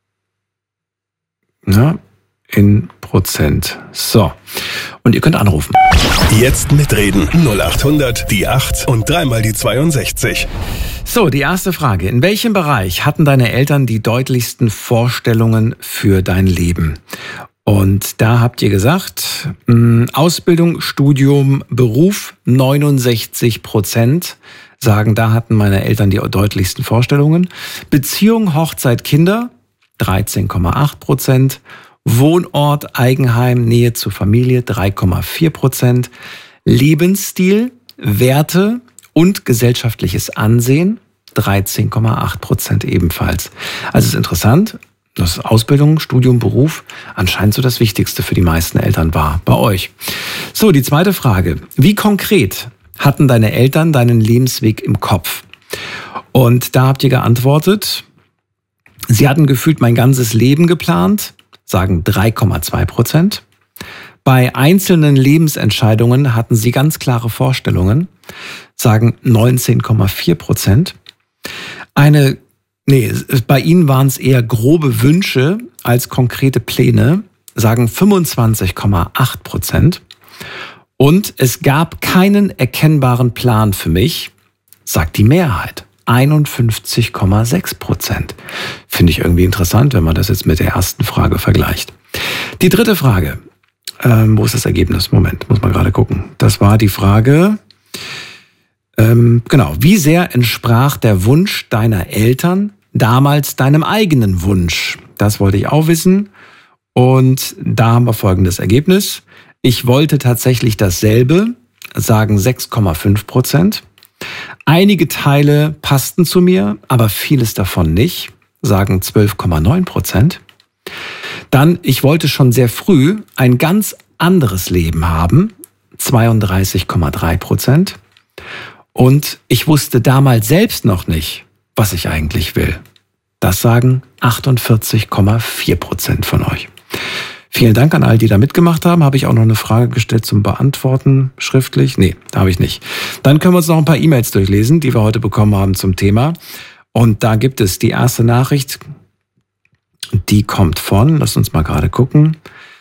Speaker 1: Ja, in Prozent. So. Und ihr könnt anrufen.
Speaker 3: Jetzt mitreden. null acht hundert, die acht und dreimal die zweiundsechzig.
Speaker 1: So, die erste Frage. In welchem Bereich hatten deine Eltern die deutlichsten Vorstellungen für dein Leben? Und da habt ihr gesagt, Ausbildung, Studium, Beruf, neunundsechzig Prozent sagen, da hatten meine Eltern die deutlichsten Vorstellungen. Beziehung, Hochzeit, Kinder, dreizehn Komma acht Prozent. Wohnort, Eigenheim, Nähe zur Familie, drei Komma vier Prozent. Lebensstil, Werte und gesellschaftliches Ansehen, dreizehn Komma acht Prozent ebenfalls. Also es ist interessant, dass Ausbildung, Studium, Beruf anscheinend so das Wichtigste für die meisten Eltern war. Bei euch. So, die zweite Frage. Wie konkret hatten deine Eltern deinen Lebensweg im Kopf? Und da habt ihr geantwortet, sie hatten gefühlt mein ganzes Leben geplant, sagen drei Komma zwei Prozent. Bei einzelnen Lebensentscheidungen hatten sie ganz klare Vorstellungen, sagen neunzehn Komma vier Prozent. Eine, nee, bei ihnen waren es eher grobe Wünsche als konkrete Pläne, sagen fünfundzwanzig Komma acht Prozent. Und es gab keinen erkennbaren Plan für mich, sagt die Mehrheit. einundfünfzig Komma sechs Prozent. Finde ich irgendwie interessant, wenn man das jetzt mit der ersten Frage vergleicht. Die dritte Frage. Ähm, wo ist das Ergebnis? Moment, muss man gerade gucken. Das war die Frage, ähm, genau, wie sehr entsprach der Wunsch deiner Eltern damals deinem eigenen Wunsch? Das wollte ich auch wissen. Und da haben wir folgendes Ergebnis. Ich wollte tatsächlich dasselbe, sagen sechs Komma fünf Prozent. Einige Teile passten zu mir, aber vieles davon nicht, sagen zwölf Komma neun Prozent. Dann, ich wollte schon sehr früh ein ganz anderes Leben haben, zweiunddreißig Komma drei Prozent. Und ich wusste damals selbst noch nicht, was ich eigentlich will. Das sagen achtundvierzig Komma vier Prozent von euch. Vielen Dank an all die da mitgemacht haben. Habe ich auch noch eine Frage gestellt zum Beantworten schriftlich? Nee, da habe ich nicht. Dann können wir uns noch ein paar E-Mails durchlesen, die wir heute bekommen haben zum Thema. Und da gibt es die erste Nachricht, die kommt von, lasst uns mal gerade gucken,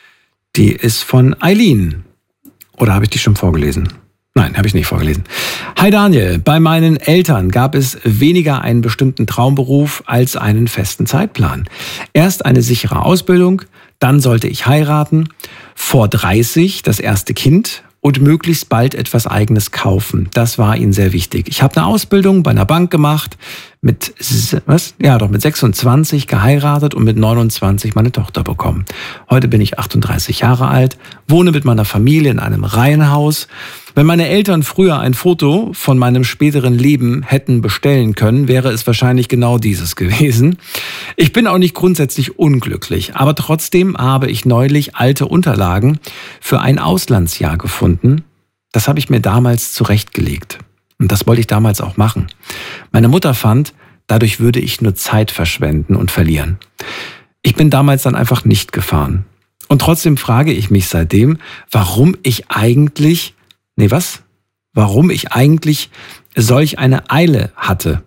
Speaker 1: die ist von Eileen. Oder habe ich die schon vorgelesen? Nein, habe ich nicht vorgelesen. Hi Daniel, bei meinen Eltern gab es weniger einen bestimmten Traumberuf als einen festen Zeitplan. Erst eine sichere Ausbildung, dann sollte ich heiraten, vor dreißig das erste Kind und möglichst bald etwas Eigenes kaufen. Das war ihnen sehr wichtig. Ich habe eine Ausbildung bei einer Bank gemacht, mit, was? Ja, doch mit sechsundzwanzig geheiratet und mit neunundzwanzig meine Tochter bekommen. Heute bin ich achtunddreißig Jahre alt, wohne mit meiner Familie in einem Reihenhaus. Wenn meine Eltern früher ein Foto von meinem späteren Leben hätten bestellen können, wäre es wahrscheinlich genau dieses gewesen. Ich bin auch nicht grundsätzlich unglücklich, aber trotzdem habe ich neulich alte Unterlagen für ein Auslandsjahr gefunden. Das habe ich mir damals zurechtgelegt. Und das wollte ich damals auch machen. Meine Mutter fand, dadurch würde ich nur Zeit verschwenden und verlieren. Ich bin damals dann einfach nicht gefahren. Und trotzdem frage ich mich seitdem, warum ich eigentlich, nee was? Warum ich eigentlich solch eine Eile hatte.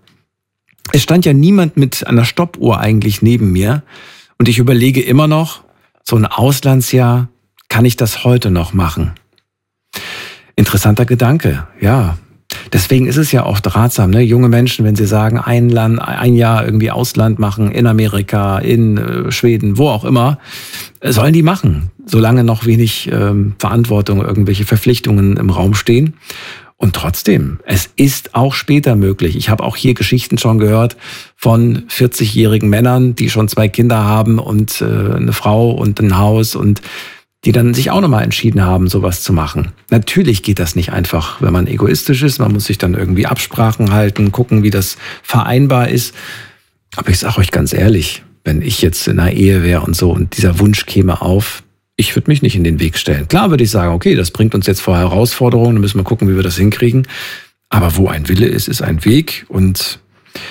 Speaker 1: Es stand ja niemand mit einer Stoppuhr eigentlich neben mir. Und ich überlege immer noch, so ein Auslandsjahr, kann ich das heute noch machen? Interessanter Gedanke, ja. Deswegen ist es ja oft ratsam, ne? Junge Menschen, wenn sie sagen, ein Land, ein Jahr irgendwie Ausland machen, in Amerika, in äh, Schweden, wo auch immer, sollen die machen, solange noch wenig ähm, Verantwortung, irgendwelche Verpflichtungen im Raum stehen. Und trotzdem, es ist auch später möglich. Ich habe auch hier Geschichten schon gehört von vierzigjährigen Männern, die schon zwei Kinder haben und äh, eine Frau und ein Haus und die dann sich auch nochmal entschieden haben, sowas zu machen. Natürlich geht das nicht einfach, wenn man egoistisch ist. Man muss sich dann irgendwie Absprachen halten, gucken, wie das vereinbar ist. Aber ich sage euch ganz ehrlich, wenn ich jetzt in einer Ehe wäre und so und dieser Wunsch käme auf, ich würde mich nicht in den Weg stellen. Klar würde ich sagen, okay, das bringt uns jetzt vor Herausforderungen, dann müssen wir gucken, wie wir das hinkriegen. Aber wo ein Wille ist, ist ein Weg und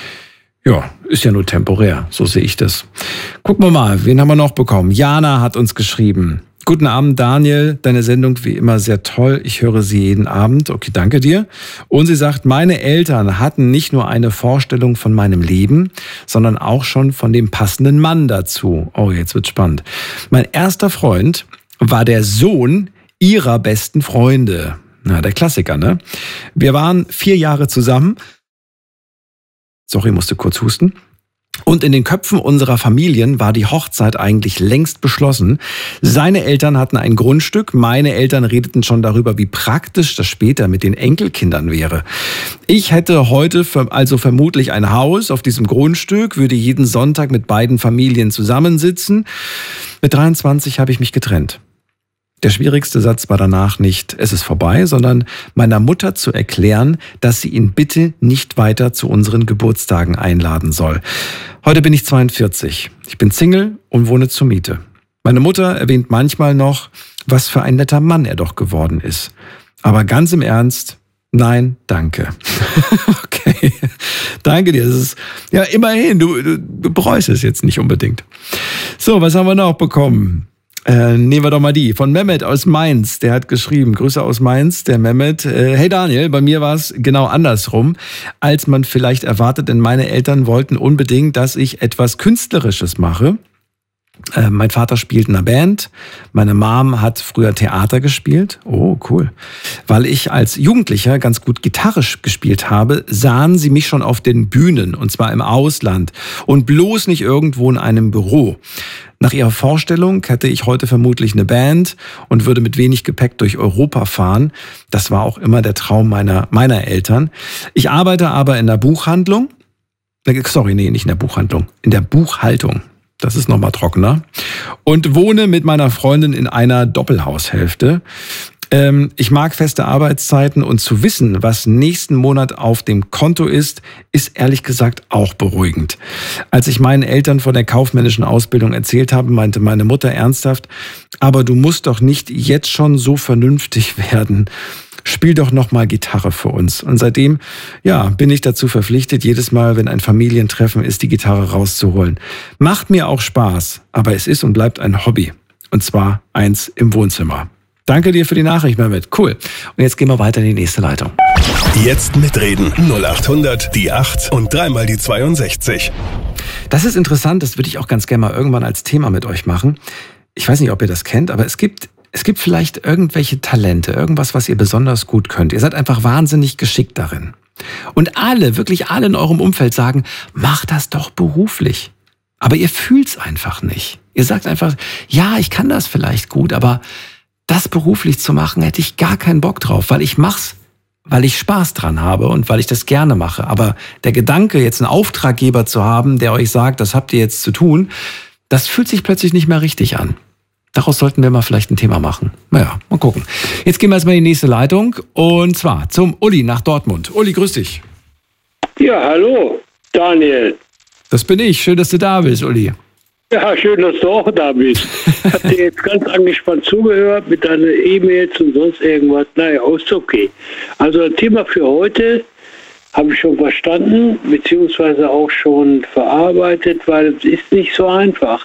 Speaker 1: ja, ist ja nur temporär, so sehe ich das. Gucken wir mal, wen haben wir noch bekommen? Jana hat uns geschrieben. Guten Abend, Daniel. Deine Sendung wie immer sehr toll. Ich höre sie jeden Abend. Okay, danke dir. Und sie sagt, meine Eltern hatten nicht nur eine Vorstellung von meinem Leben, sondern auch schon von dem passenden Mann dazu. Oh, jetzt wird's spannend. Mein erster Freund war der Sohn ihrer besten Freunde. Na, der Klassiker, ne? Wir waren vier Jahre zusammen. Sorry, musste kurz husten. Und in den Köpfen unserer Familien war die Hochzeit eigentlich längst beschlossen. Seine Eltern hatten ein Grundstück, meine Eltern redeten schon darüber, wie praktisch das später mit den Enkelkindern wäre. Ich hätte heute also vermutlich ein Haus auf diesem Grundstück, würde jeden Sonntag mit beiden Familien zusammensitzen. Mit dreiundzwanzig habe ich mich getrennt. Der schwierigste Satz war danach nicht, es ist vorbei, sondern meiner Mutter zu erklären, dass sie ihn bitte nicht weiter zu unseren Geburtstagen einladen soll. Heute bin ich zweiundvierzig. Ich bin Single und wohne zur Miete. Meine Mutter erwähnt manchmal noch, was für ein netter Mann er doch geworden ist. Aber ganz im Ernst, nein, danke. Okay, danke dir. Das ist ja immerhin, du, du, du bereust es jetzt nicht unbedingt. So, was haben wir noch bekommen? Äh, nehmen wir doch mal die. Von Mehmet aus Mainz. Der hat geschrieben, Grüße aus Mainz, der Mehmet. Äh, hey Daniel, bei mir war es genau andersrum, als man vielleicht erwartet, denn meine Eltern wollten unbedingt, dass ich etwas Künstlerisches mache. Äh, mein Vater spielt in einer Band. Meine Mom hat früher Theater gespielt. Oh, cool. Weil ich als Jugendlicher ganz gut Gitarre gespielt habe, sahen sie mich schon auf den Bühnen, und zwar im Ausland und bloß nicht irgendwo in einem Büro. Nach ihrer Vorstellung hätte ich heute vermutlich eine Band und würde mit wenig Gepäck durch Europa fahren. Das war auch immer der Traum meiner, meiner Eltern. Ich arbeite aber in der Buchhandlung. Sorry, nee, nicht in der Buchhandlung. In der Buchhaltung. Das ist nochmal trockener. Und wohne mit meiner Freundin in einer Doppelhaushälfte. Ähm, ich mag feste Arbeitszeiten und zu wissen, was nächsten Monat auf dem Konto ist, ist ehrlich gesagt auch beruhigend. Als ich meinen Eltern von der kaufmännischen Ausbildung erzählt habe, meinte meine Mutter ernsthaft, aber du musst doch nicht jetzt schon so vernünftig werden. Spiel doch noch mal Gitarre für uns. Und seitdem, ja, bin ich dazu verpflichtet, jedes Mal, wenn ein Familientreffen ist, die Gitarre rauszuholen. Macht mir auch Spaß, aber es ist und bleibt ein Hobby. Und zwar eins im Wohnzimmer. Danke dir für die Nachricht, Mehmet. Cool. Und jetzt gehen wir weiter in die nächste Leitung.
Speaker 3: Jetzt mitreden. null acht hundert, die acht und dreimal die zweiundsechzig.
Speaker 1: Das ist interessant, das würde ich auch ganz gerne mal irgendwann als Thema mit euch machen. Ich weiß nicht, ob ihr das kennt, aber es gibt, es gibt vielleicht irgendwelche Talente, irgendwas, was ihr besonders gut könnt. Ihr seid einfach wahnsinnig geschickt darin. Und alle, wirklich alle in eurem Umfeld sagen, macht das doch beruflich. Aber ihr fühlt's einfach nicht. Ihr sagt einfach, ja, ich kann das vielleicht gut, aber das beruflich zu machen, hätte ich gar keinen Bock drauf, weil ich mach's, weil ich Spaß dran habe und weil ich das gerne mache. Aber der Gedanke, jetzt einen Auftraggeber zu haben, der euch sagt, das habt ihr jetzt zu tun, das fühlt sich plötzlich nicht mehr richtig an. Daraus sollten wir mal vielleicht ein Thema machen. Naja, mal gucken. Jetzt gehen wir erstmal in die nächste Leitung und zwar zum Uli nach Dortmund. Uli, grüß dich.
Speaker 6: Ja, hallo, Daniel.
Speaker 1: Das bin ich. Schön, dass du da bist, Uli.
Speaker 6: Ja, schön, dass du auch da bist. Ich habe dir jetzt ganz angespannt zugehört mit deinen E-Mails und sonst irgendwas. Naja, ist okay. Also das Thema für heute habe ich schon verstanden, beziehungsweise auch schon verarbeitet, weil es ist nicht so einfach.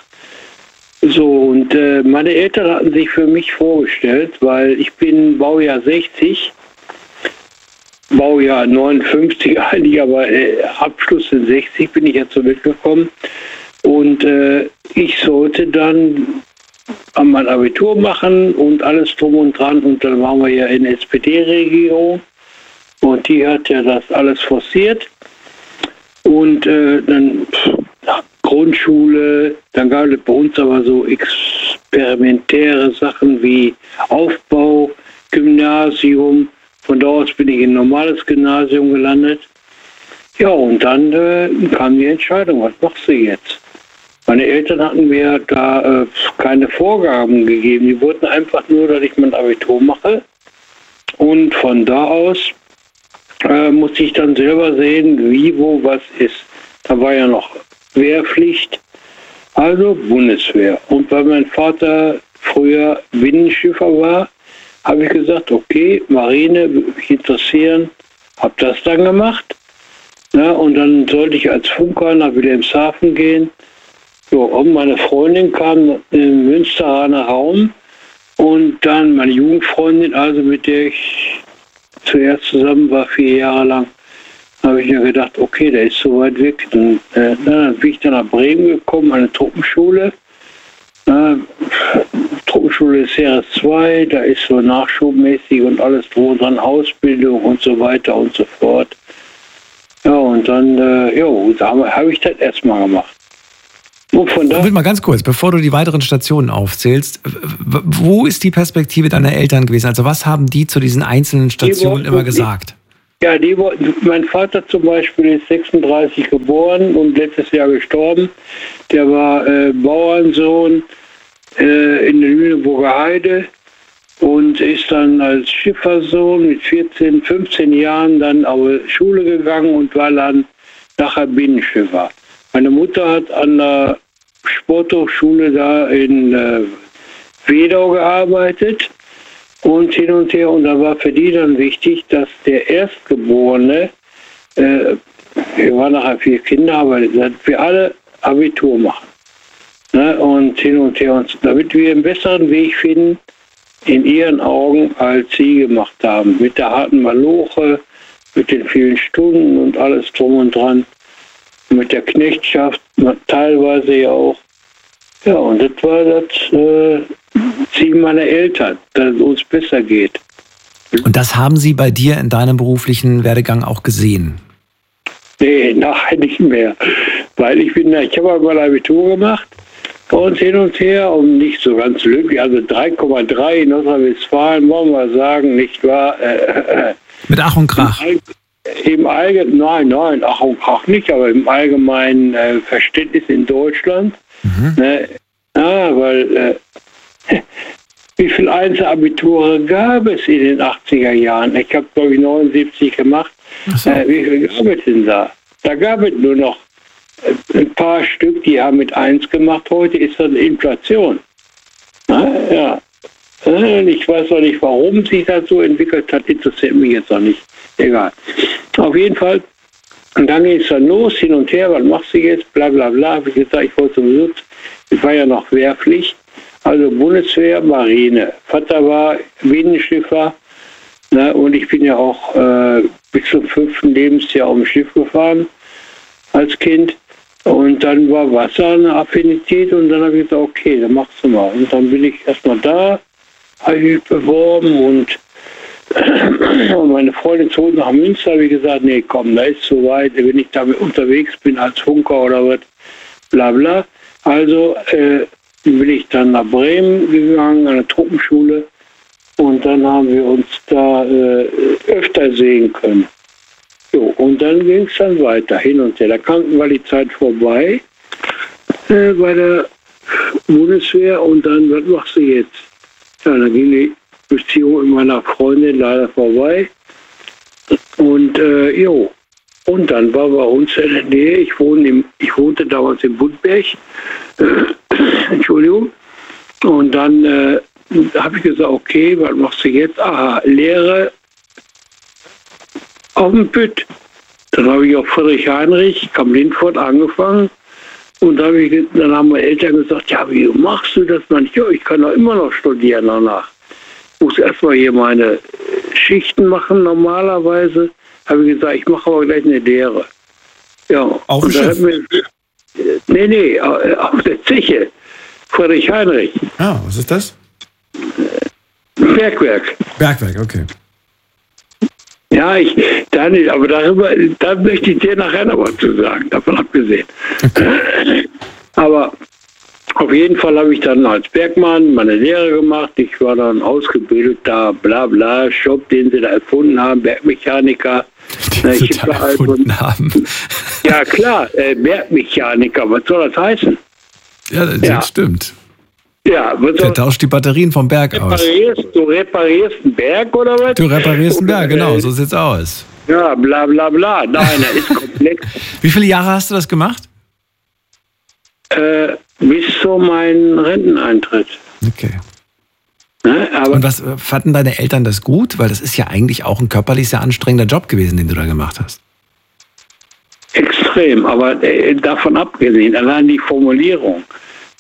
Speaker 6: So, und äh, meine Eltern hatten sich für mich vorgestellt, weil ich bin Baujahr sechzig, Baujahr neunundfünfzig eigentlich, aber äh, Abschluss in sechzig bin ich ja zur Welt gekommen. Und äh, ich sollte dann mein Abitur machen und alles drum und dran. Und dann waren wir ja in der S P D-Regierung. Und die hat ja das alles forciert. Und äh, dann pff, Grundschule, dann gab es bei uns aber so experimentäre Sachen wie Aufbau, Gymnasium. Von da aus bin ich in ein normales Gymnasium gelandet. Ja, und dann äh, kam die Entscheidung, was machst du jetzt? Meine Eltern hatten mir da äh, keine Vorgaben gegeben. Die wollten einfach nur, dass ich mein Abitur mache. Und von da aus äh, musste ich dann selber sehen, wie, wo, was ist. Da war ja noch Wehrpflicht, also Bundeswehr. Und weil mein Vater früher Binnenschiffer war, habe ich gesagt, okay, Marine würde mich interessieren. Habe das dann gemacht. Ja, und dann sollte ich als Funker nach Wilhelmshaven gehen. So, und meine Freundin kam im Münsteraner Raum Und dann meine Jugendfreundin, also mit der ich zuerst zusammen war, vier Jahre lang, habe ich mir gedacht, okay, der ist so weit weg. Und, äh, dann bin ich dann nach Bremen gekommen, an eine Truppenschule. Äh, Truppenschule ist C R S zwei, da ist so nachschubmäßig und alles drum dran, Ausbildung und so weiter und so fort. Ja, und dann, äh, jo, da habe hab ich das erstmal gemacht. Und von da.
Speaker 1: Mal ganz kurz, bevor du die weiteren Stationen aufzählst, wo ist die Perspektive deiner Eltern gewesen? Also was haben die zu diesen einzelnen Stationen immer gesagt?
Speaker 6: Ja, die wollten, mein Vater zum Beispiel ist sechsunddreißig geboren und letztes Jahr gestorben. Der war äh, Bauernsohn äh, in der Lüneburger Heide und ist dann als Schiffersohn mit vierzehn, fünfzehn Jahren dann auf die Schule gegangen und war dann nachher Binnenschiffer. Meine Mutter hat an der Sporthochschule da in äh, Wedau gearbeitet. Und hin und her, und da war für die dann wichtig, dass der Erstgeborene, äh, wir waren nachher vier Kinder, aber dass wir alle Abitur machen. Ne? Und hin und her, und damit wir einen besseren Weg finden, in ihren Augen, als sie gemacht haben. Mit der harten Maloche, mit den vielen Stunden und alles drum und dran. Mit der Knechtschaft, teilweise ja auch. Ja, und das war das äh, Ziel meiner Eltern, dass es uns besser geht.
Speaker 1: Und das haben sie bei dir in deinem beruflichen Werdegang auch gesehen?
Speaker 6: Nee, nachher nicht mehr. Weil ich bin, ich habe mal Abitur gemacht und hin und her und nicht so ganz glücklich. Also drei Komma drei in Nordrhein-Westfalen, wollen wir sagen, nicht wahr? Äh,
Speaker 1: Mit Ach und Krach?
Speaker 6: Im Allgemeinen, nein, nein, Ach und Krach nicht, aber im allgemeinen äh, Verständnis in Deutschland. Mhm. Ne, ja, weil äh, wie viele Einzelabiture gab es in den achtziger Jahren? Ich habe, glaube ich, neunundsiebzig gemacht. So. Äh, wie viel gab es denn da? Da gab es nur noch äh, ein paar Stück, die haben mit eins gemacht. Heute ist das Inflation. Na, ja. Äh, ich weiß auch nicht, warum sich das so entwickelt hat. Interessiert mich jetzt auch nicht. Egal. Auf jeden Fall. Und dann ging es dann los, hin und her, was machst du jetzt, bla bla bla. Habe ich gesagt, ich wollte sowieso, ich war ja noch Wehrpflicht, also Bundeswehr, Marine. Vater war Binnenschiffer, ne, und ich bin ja auch äh, bis zum fünften Lebensjahr auf dem Schiff gefahren als Kind. Und dann war Wasser eine Affinität und dann habe ich gesagt, okay, dann machst du mal. Und dann bin ich erstmal da, habe ich mich beworben und Und meine Freundin zog nach Münster, habe ich gesagt, nee, komm, da ist so weit, wenn ich damit unterwegs bin als Funker oder was, bla bla. Also äh, bin ich dann nach Bremen gegangen, an der Truppenschule, und dann haben wir uns da äh, öfter sehen können. So, und dann ging es dann weiter, hin und her. Da kam war die Zeit vorbei äh, bei der Bundeswehr, und dann, was machst du jetzt? Ja, dann ging die Beziehung mit meiner Freundin leider vorbei. Und äh, jo, und dann war bei uns in der Nähe, ich, wohne im, ich wohnte damals in Budberg, äh, Entschuldigung, und dann äh, habe ich gesagt, okay, was machst du jetzt? Aha, Lehre auf dem Pütt. Dann habe ich auf Friedrich Heinrich, Kam-Lindfort angefangen, und dann, hab ich, dann haben meine Eltern gesagt, ja, wie machst du das? Man, ja, ich kann doch immer noch studieren danach. Ich muss erstmal hier meine Schichten machen, normalerweise. Habe ich gesagt, ich mache aber gleich eine Lehre. Ja.
Speaker 1: Auf dem Schiff?
Speaker 6: Mir, nee, nee, auf der Zeche. Friedrich Heinrich.
Speaker 1: Ah, was ist das?
Speaker 6: Bergwerk.
Speaker 1: Bergwerk, okay.
Speaker 6: Ja, ich, da nicht, aber darüber, da möchte ich dir nachher noch was zu sagen, davon abgesehen. Okay. Aber auf jeden Fall habe ich dann als Bergmann meine Lehre gemacht. Ich war dann ausgebildeter, bla bla, Shop, den sie da erfunden haben, Bergmechaniker.
Speaker 1: Den sie da erfunden also, haben.
Speaker 6: Ja klar, äh, Bergmechaniker, was soll das heißen?
Speaker 1: Ja, das ja. stimmt.
Speaker 6: Ja, was
Speaker 1: Der tauscht die Batterien vom Berg
Speaker 6: reparierst,
Speaker 1: aus.
Speaker 6: Du reparierst einen Berg oder was?
Speaker 1: Du reparierst einen Berg, genau, so sieht's aus.
Speaker 6: Ja, bla bla bla. Nein, das ist komplex.
Speaker 1: Wie viele Jahre hast du das gemacht?
Speaker 6: Äh, bis zu meinem Renteneintritt.
Speaker 1: Okay.
Speaker 6: Ne, aber
Speaker 1: und was fanden deine Eltern das gut? Weil das ist ja eigentlich auch ein körperlich sehr anstrengender Job gewesen, den du da gemacht hast.
Speaker 6: Extrem, aber äh, davon abgesehen, allein die Formulierung.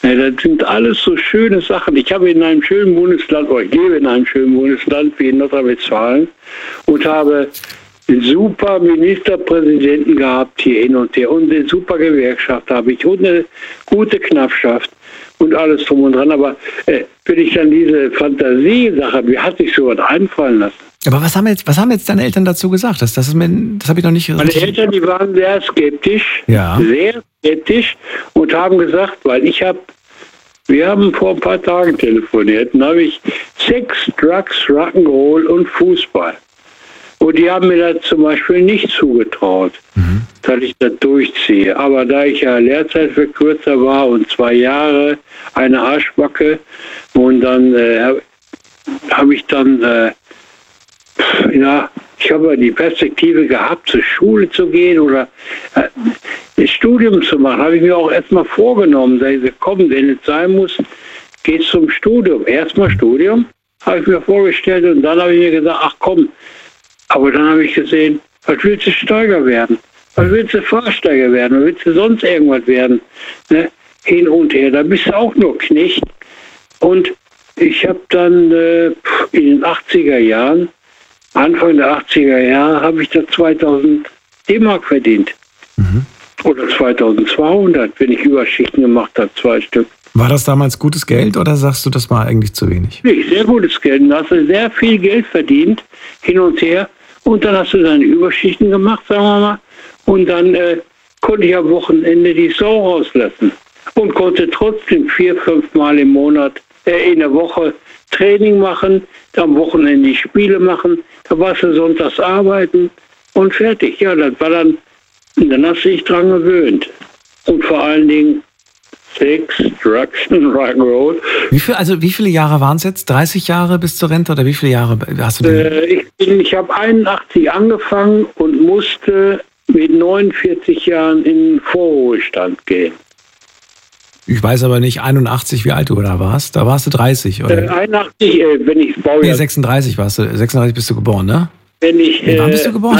Speaker 6: Ja, das sind alles so schöne Sachen. Ich habe in einem schönen Bundesland, oder ich lebe in einem schönen Bundesland wie in Nordrhein-Westfalen und habe einen super Ministerpräsidenten gehabt hier hin und her und eine super Gewerkschaft habe ich und eine gute Knappschaft und alles drum und dran. Aber äh, wenn ich dann diese Fantasiesache, wie hat sich sowas einfallen lassen?
Speaker 1: Aber was haben jetzt, was haben jetzt deine Eltern dazu gesagt? Das, das, ist mir, das habe ich noch nicht
Speaker 6: Meine
Speaker 1: richtig...
Speaker 6: Eltern, die waren sehr skeptisch,
Speaker 1: Ja.
Speaker 6: sehr skeptisch und haben gesagt, weil ich habe, wir haben vor ein paar Tagen telefoniert, und habe ich Sex, Drugs, Rock'n'Roll und Fußball. Und die haben mir das zum Beispiel nicht zugetraut, mhm. dass ich das durchziehe. Aber da ich ja Lehrzeitverkürzer war und zwei Jahre, eine Arschbacke, und dann äh, habe ich dann, äh, ja, ich habe ja die Perspektive gehabt, zur Schule zu gehen oder äh, ein Studium zu machen. Habe ich mir auch erstmal vorgenommen. Da ich gesagt, komm, wenn es sein muss, geht's zum Studium. Erstmal Studium, habe ich mir vorgestellt, und dann habe ich mir gesagt, ach komm. Aber dann habe ich gesehen, was willst du Steiger werden? Was willst du Fahrsteiger werden? Was willst du sonst irgendwas werden? Ne? Hin und her, da bist du auch nur Knecht. Und ich habe dann äh, in den achtziger Jahren, Anfang der achtziger Jahre, habe ich da zweitausend D-Mark verdient. Mhm. Oder zweitausendzweihundert, wenn ich Überschichten gemacht habe, zwei Stück.
Speaker 1: War das damals gutes Geld oder sagst du, das war eigentlich zu wenig?
Speaker 6: Nee, sehr gutes Geld. Da hast du sehr viel Geld verdient, hin und her. Und dann hast du deine Überschichten gemacht, sagen wir mal. Und dann äh, konnte ich am Wochenende die Sau rauslassen. Und konnte trotzdem vier, fünf Mal im Monat, äh, in der Woche Training machen, am Wochenende die Spiele machen. Da warst du sonntags arbeiten und fertig. Ja, das war dann, dann hast du dich dran gewöhnt. Und vor allen Dingen Sex, Drugs und Rock'n'Roll.
Speaker 1: Wie viel, also wie viele Jahre waren es jetzt? dreißig Jahre bis zur Rente oder wie viele Jahre hast du denn?
Speaker 6: Äh, ich bin, ich habe einundachtzig angefangen und musste mit neunundvierzig Jahren in den Vorruhestand gehen.
Speaker 1: Ich weiß aber nicht, einundachtzig, wie alt du da warst. Da warst du dreißig, oder?
Speaker 6: Äh, einundachtzig, äh, wenn ich Baujahr...
Speaker 1: Nee, sechsunddreißig warst du. sechsunddreißig bist du geboren, ne?
Speaker 6: Wenn ich...
Speaker 1: Äh, Wann bist du geboren?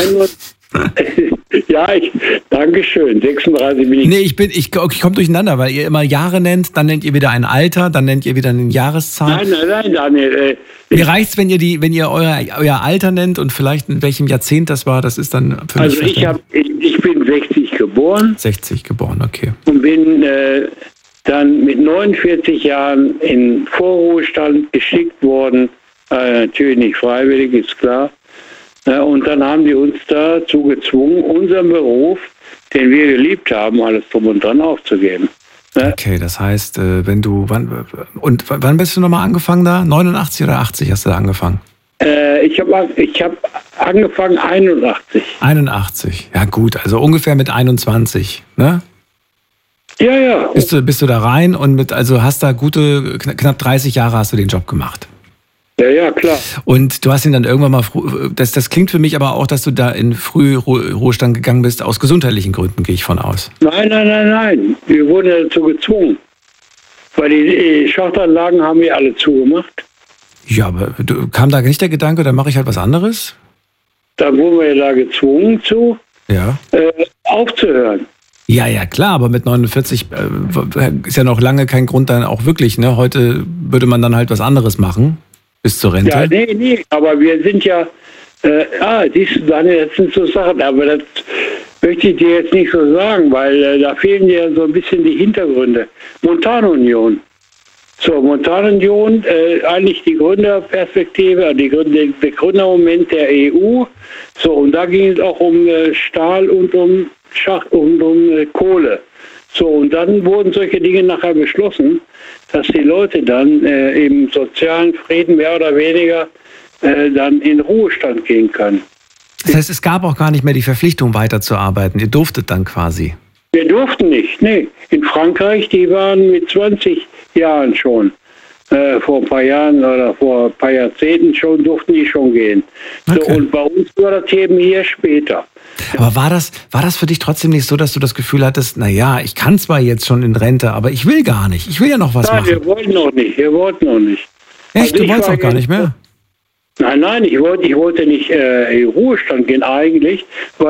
Speaker 6: Ja, ich, Dankeschön. sechsunddreißig bin ich.
Speaker 1: Nee, ich bin, ich, ich komme durcheinander, weil ihr immer Jahre nennt, dann nennt ihr wieder ein Alter, dann nennt ihr wieder eine Jahreszahl.
Speaker 6: Nein, nein, nein, Daniel. Äh,
Speaker 1: Mir reicht's, wenn ihr die, wenn ihr euer, euer Alter nennt und vielleicht in welchem Jahrzehnt das war, das ist dann für
Speaker 6: also
Speaker 1: mich
Speaker 6: ich, hab, ich, ich bin sechzig geboren.
Speaker 1: sechzig geboren, okay.
Speaker 6: Und bin äh, dann mit neunundvierzig Jahren in Vorruhestand geschickt worden. Äh, natürlich nicht freiwillig, ist klar. Ja, und dann haben die uns dazu gezwungen, unseren Beruf, den wir geliebt haben, alles drum und dran aufzugeben. Ja.
Speaker 1: Okay, das heißt, wenn du, wann, und wann bist du nochmal angefangen da? neunundachtzig oder achtzig hast du da angefangen?
Speaker 6: Äh, ich habe ich hab angefangen einundachtzig.
Speaker 1: einundachtzig, ja gut, also ungefähr mit einundzwanzig, ne?
Speaker 6: Ja, ja.
Speaker 1: Bist du, bist du da rein und mit, also hast da gute, knapp dreißig Jahre hast du den Job gemacht?
Speaker 6: Ja, ja, klar.
Speaker 1: Und du hast ihn dann irgendwann mal, das, das klingt für mich aber auch, dass du da in Frühruhestand gegangen bist, aus gesundheitlichen Gründen, gehe ich von aus.
Speaker 6: Nein, nein, nein, nein. Wir wurden ja dazu gezwungen. Weil die, die Schachtanlagen haben wir alle zugemacht.
Speaker 1: Ja, aber du, kam da nicht der Gedanke, dann mache ich halt was anderes?
Speaker 6: Da wurden wir ja da gezwungen zu,
Speaker 1: ja.
Speaker 6: äh, aufzuhören.
Speaker 1: Ja, ja, klar, aber mit neunundvierzig äh, ist ja noch lange kein Grund dann auch wirklich, ne? Heute würde man dann halt was anderes machen. Bis zur Rente?
Speaker 6: Ja, nee, nee, aber wir sind ja, äh, ah, siehst du, Daniel, das sind so Sachen, aber das möchte ich dir jetzt nicht so sagen, weil äh, da fehlen dir so ein bisschen die Hintergründe. Montanunion. So, Montanunion, äh, eigentlich die Gründerperspektive, die Gründer, der Gründermoment der E U. So, und da ging es auch um äh, Stahl und um Schacht und um äh, Kohle. So, und dann wurden solche Dinge nachher beschlossen, dass die Leute dann äh, im sozialen Frieden mehr oder weniger äh, dann in Ruhestand gehen können.
Speaker 1: Das heißt, es gab auch gar nicht mehr die Verpflichtung, weiterzuarbeiten. Ihr durftet dann quasi.
Speaker 6: Wir durften nicht, nee. In Frankreich, die waren mit zwanzig Jahren schon, äh, vor ein paar Jahren oder vor ein paar Jahrzehnten schon, durften die schon gehen. Okay. So, und bei uns war das eben hier später.
Speaker 1: Aber war das, war das für dich trotzdem nicht so, dass du das Gefühl hattest, naja, ich kann zwar jetzt schon in Rente, aber ich will gar nicht. Ich will ja noch was
Speaker 6: nein,
Speaker 1: machen.
Speaker 6: Nein, wir wollten noch nicht. Wir wollten noch nicht.
Speaker 1: Echt? Also du wolltest auch gar nicht mehr?
Speaker 6: Nein, nein, ich wollte, ich wollte nicht äh, in Ruhestand gehen eigentlich, weil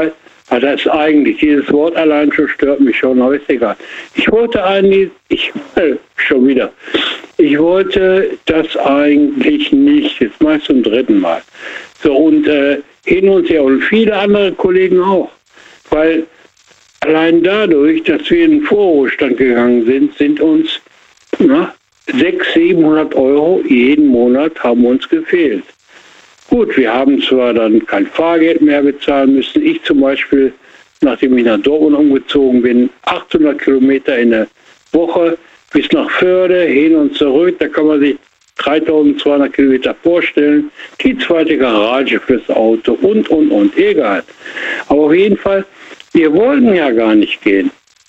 Speaker 6: Aber das ist eigentlich, dieses Wort allein schon stört mich schon, aber ist egal. Ich wollte eigentlich, ich, äh, schon wieder, ich wollte das eigentlich nicht, jetzt mache ich zum dritten Mal. So, und äh, hin und her und viele andere Kollegen auch. Weil allein dadurch, dass wir in den Vorruhestand gegangen sind, sind uns na, sechshundert, siebenhundert Euro jeden Monat haben uns gefehlt. Gut, wir haben zwar dann kein Fahrgeld mehr bezahlen müssen. Ich zum Beispiel, nachdem ich nach Dortmund umgezogen bin, achthundert Kilometer in der Woche bis nach Förde, hin und zurück. Da kann man sich dreitausendzweihundert Kilometer vorstellen. Die zweite Garage fürs Auto und, und, und. Egal. Aber auf jeden Fall, wir wollten ja gar nicht gehen.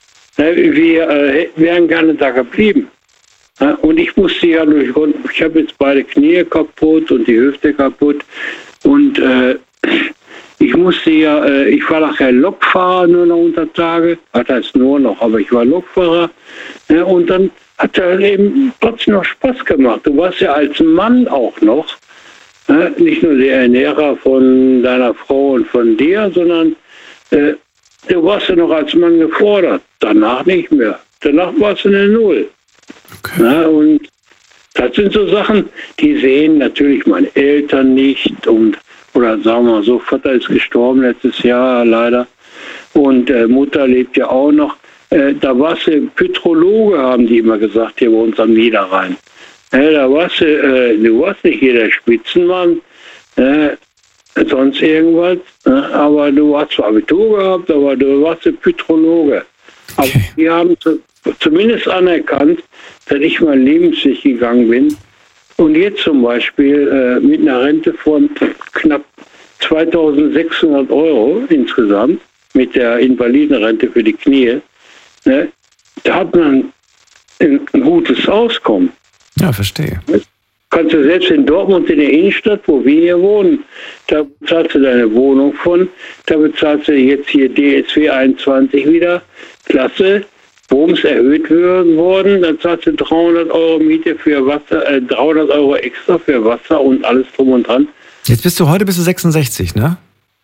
Speaker 6: Wir äh, wären gerne da geblieben. Und ich musste ja durch, ich habe jetzt beide Knie kaputt und die Hüfte kaputt und äh, ich musste ja, äh, ich war nachher Lokfahrer nur noch unter Tage, das heißt nur noch, aber ich war Lokfahrer ja, und dann hat er eben trotzdem noch Spaß gemacht. Du warst ja als Mann auch noch, ja, nicht nur der Ernährer von deiner Frau und von dir, sondern äh, du warst ja noch als Mann gefordert, danach nicht mehr. Danach warst du eine Null. Okay. Na, und das sind so Sachen, die sehen natürlich meine Eltern nicht und oder sagen wir mal so, Vater ist gestorben letztes Jahr leider und äh, Mutter lebt ja auch noch. Äh, da warst du Pytrologe, haben die immer gesagt, hier bei uns am Niederrhein. Äh, da warst du, äh, du warst nicht hier der Spitzenmann, äh, sonst irgendwas, äh, aber du hast zwar Abitur gehabt, aber du warst ein Pytrologe. Aber okay. Die haben zu, zumindest anerkannt, dass ich meinen Lebensweg gegangen bin und jetzt zum Beispiel äh, mit einer Rente von knapp zweitausendsechshundert Euro insgesamt, mit der Invalidenrente für die Knie, ne, da hat man ein, ein gutes Auskommen.
Speaker 1: Ja, verstehe.
Speaker 6: Kannst du selbst in Dortmund in der Innenstadt, wo wir hier wohnen, da bezahlst du deine Wohnung von, da bezahlst du jetzt hier D S W einundzwanzig wieder, klasse. Bums erhöht worden, dann zahlst du dreihundert Euro Miete für Wasser, äh, dreihundert Euro extra für Wasser und alles drum und dran.
Speaker 1: Jetzt bist du, heute bist du sechsundsechzig, ne?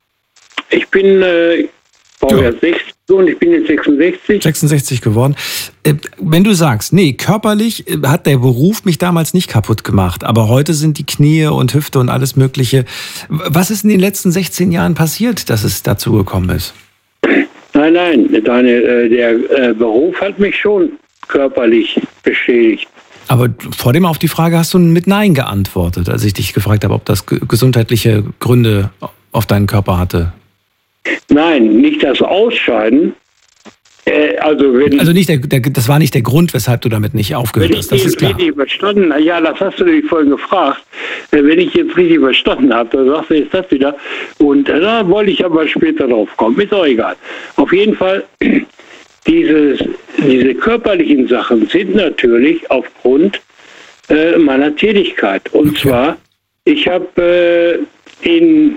Speaker 6: Ich bin, äh, Baujahr sechzig und ich bin jetzt sechsundsechzig.
Speaker 1: sechsundsechzig geworden. Äh, wenn du sagst, nee, körperlich äh, hat der Beruf mich damals nicht kaputt gemacht, aber heute sind die Knie und Hüfte und alles Mögliche. Was ist in den letzten sechzehn Jahren passiert, dass es dazu gekommen ist?
Speaker 6: Nein, nein, deine, äh, der äh, Beruf hat mich schon körperlich beschädigt.
Speaker 1: Aber vor dem auf die Frage hast du mit Nein geantwortet, als ich dich gefragt habe, ob das gesundheitliche Gründe auf deinen Körper hatte.
Speaker 6: Nein, nicht das Ausscheiden. Äh, also, wenn,
Speaker 1: also nicht der, der, das war nicht der Grund, weshalb du damit nicht aufgehört hast, das ist klar.
Speaker 6: Richtig verstanden, ja, das hast du dich vorhin gefragt. Wenn ich jetzt richtig verstanden habe, dann sagst du jetzt das wieder. Und da wollte ich aber später drauf kommen, ist auch egal. Auf jeden Fall, dieses, diese körperlichen Sachen sind natürlich aufgrund äh, meiner Tätigkeit. Und okay. zwar, ich habe äh, in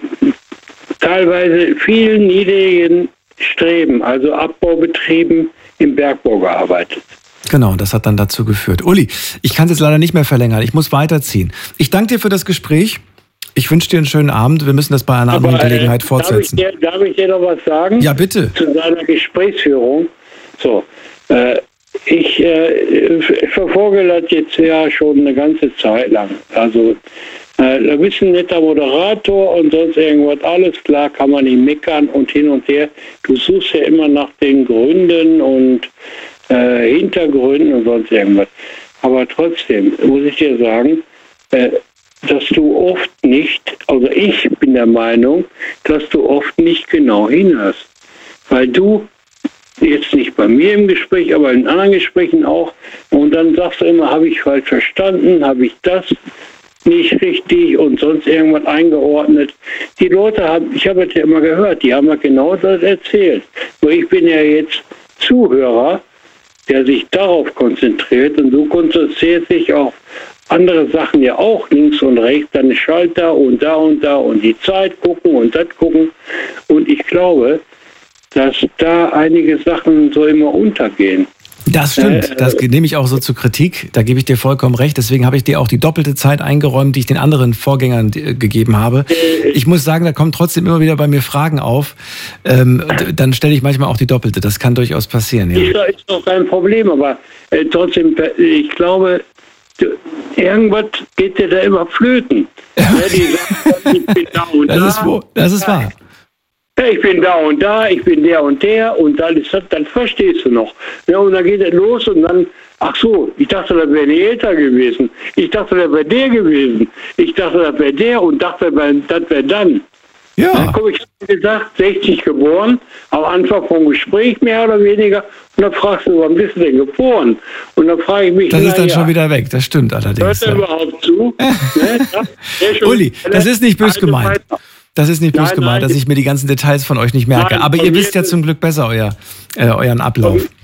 Speaker 6: teilweise vielen niedrigen Streben, also Abbaubetrieben im Bergbau gearbeitet.
Speaker 1: Genau, das hat dann dazu geführt. Uli, ich kann es jetzt leider nicht mehr verlängern. Ich muss weiterziehen. Ich danke dir für das Gespräch. Ich wünsche dir einen schönen Abend. Wir müssen das bei einer anderen Aber, Gelegenheit fortsetzen.
Speaker 6: Darf ich, dir, darf ich dir noch was sagen?
Speaker 1: Ja, bitte.
Speaker 6: Zu deiner Gesprächsführung. So, äh, ich äh, verfolge das jetzt ja schon eine ganze Zeit lang. Also, äh, du bist ein netter Moderator und sonst irgendwas. Alles klar, kann man nicht meckern und hin und her. Du suchst ja immer nach den Gründen und äh, Hintergründen und sonst irgendwas. Aber trotzdem muss ich dir sagen, äh, dass du oft nicht, also ich bin der Meinung, dass du oft nicht genau hinhörst. Weil du, jetzt nicht bei mir im Gespräch, aber in anderen Gesprächen auch, und dann sagst du immer, habe ich falsch verstanden, habe ich das nicht richtig und sonst irgendwas eingeordnet. Die Leute haben, ich habe es ja immer gehört, die haben ja genau das erzählt. Nur ich bin ja jetzt Zuhörer, der sich darauf konzentriert und du konzentrierst dich auf andere Sachen ja auch, links und rechts, dann Schalter und da und da und die Zeit gucken und das gucken. Und ich glaube, dass da einige Sachen so immer untergehen.
Speaker 1: Das stimmt,
Speaker 6: Äh,
Speaker 1: das nehme ich auch so zur Kritik, da gebe ich dir vollkommen recht, deswegen habe ich dir auch die doppelte Zeit eingeräumt, die ich den anderen Vorgängern äh, gegeben habe. Ich muss sagen, da kommen trotzdem immer wieder bei mir Fragen auf, ähm, dann stelle ich manchmal auch die doppelte, das kann durchaus passieren. Ja.
Speaker 6: Ist, doch- ist doch kein Problem, aber äh, trotzdem, äh, ich glaube, du, irgendwas geht dir da immer flöten. Ja, die sagen, ich bin da und
Speaker 1: Das
Speaker 6: da.
Speaker 1: ist, wo, das ist wahr.
Speaker 6: Ja, ich bin da und da, ich bin der und der und dann ist das, dann verstehst du noch. Ja, und dann geht es los und dann, ach so, ich dachte, das wäre die Eltern gewesen. Ich dachte, das wäre der gewesen. Ich dachte, das wäre der und dachte, das wäre dann. Dann
Speaker 1: Ja,
Speaker 6: komme ich, wie gesagt, sechzig geboren, am Anfang vom Gespräch mehr oder weniger. Und dann fragst du, wann bist du denn geboren? Und dann frage ich mich,
Speaker 1: das ist dann
Speaker 6: na
Speaker 1: schon
Speaker 6: ja,
Speaker 1: wieder weg, das stimmt allerdings.
Speaker 6: hört er
Speaker 1: Ja.
Speaker 6: überhaupt zu? Ne? Ja, der schon-
Speaker 1: Uli, das ist nicht böse
Speaker 6: Eine
Speaker 1: gemeint.
Speaker 6: weiter.
Speaker 1: Das ist nicht böse
Speaker 6: Nein,
Speaker 1: gemeint,
Speaker 6: nein.
Speaker 1: dass ich mir die ganzen Details von euch nicht merke.
Speaker 6: Nein,
Speaker 1: Aber
Speaker 6: von
Speaker 1: ihr
Speaker 6: mir
Speaker 1: wisst ja
Speaker 6: ist-
Speaker 1: zum Glück besser euer, äh, euren Ablauf.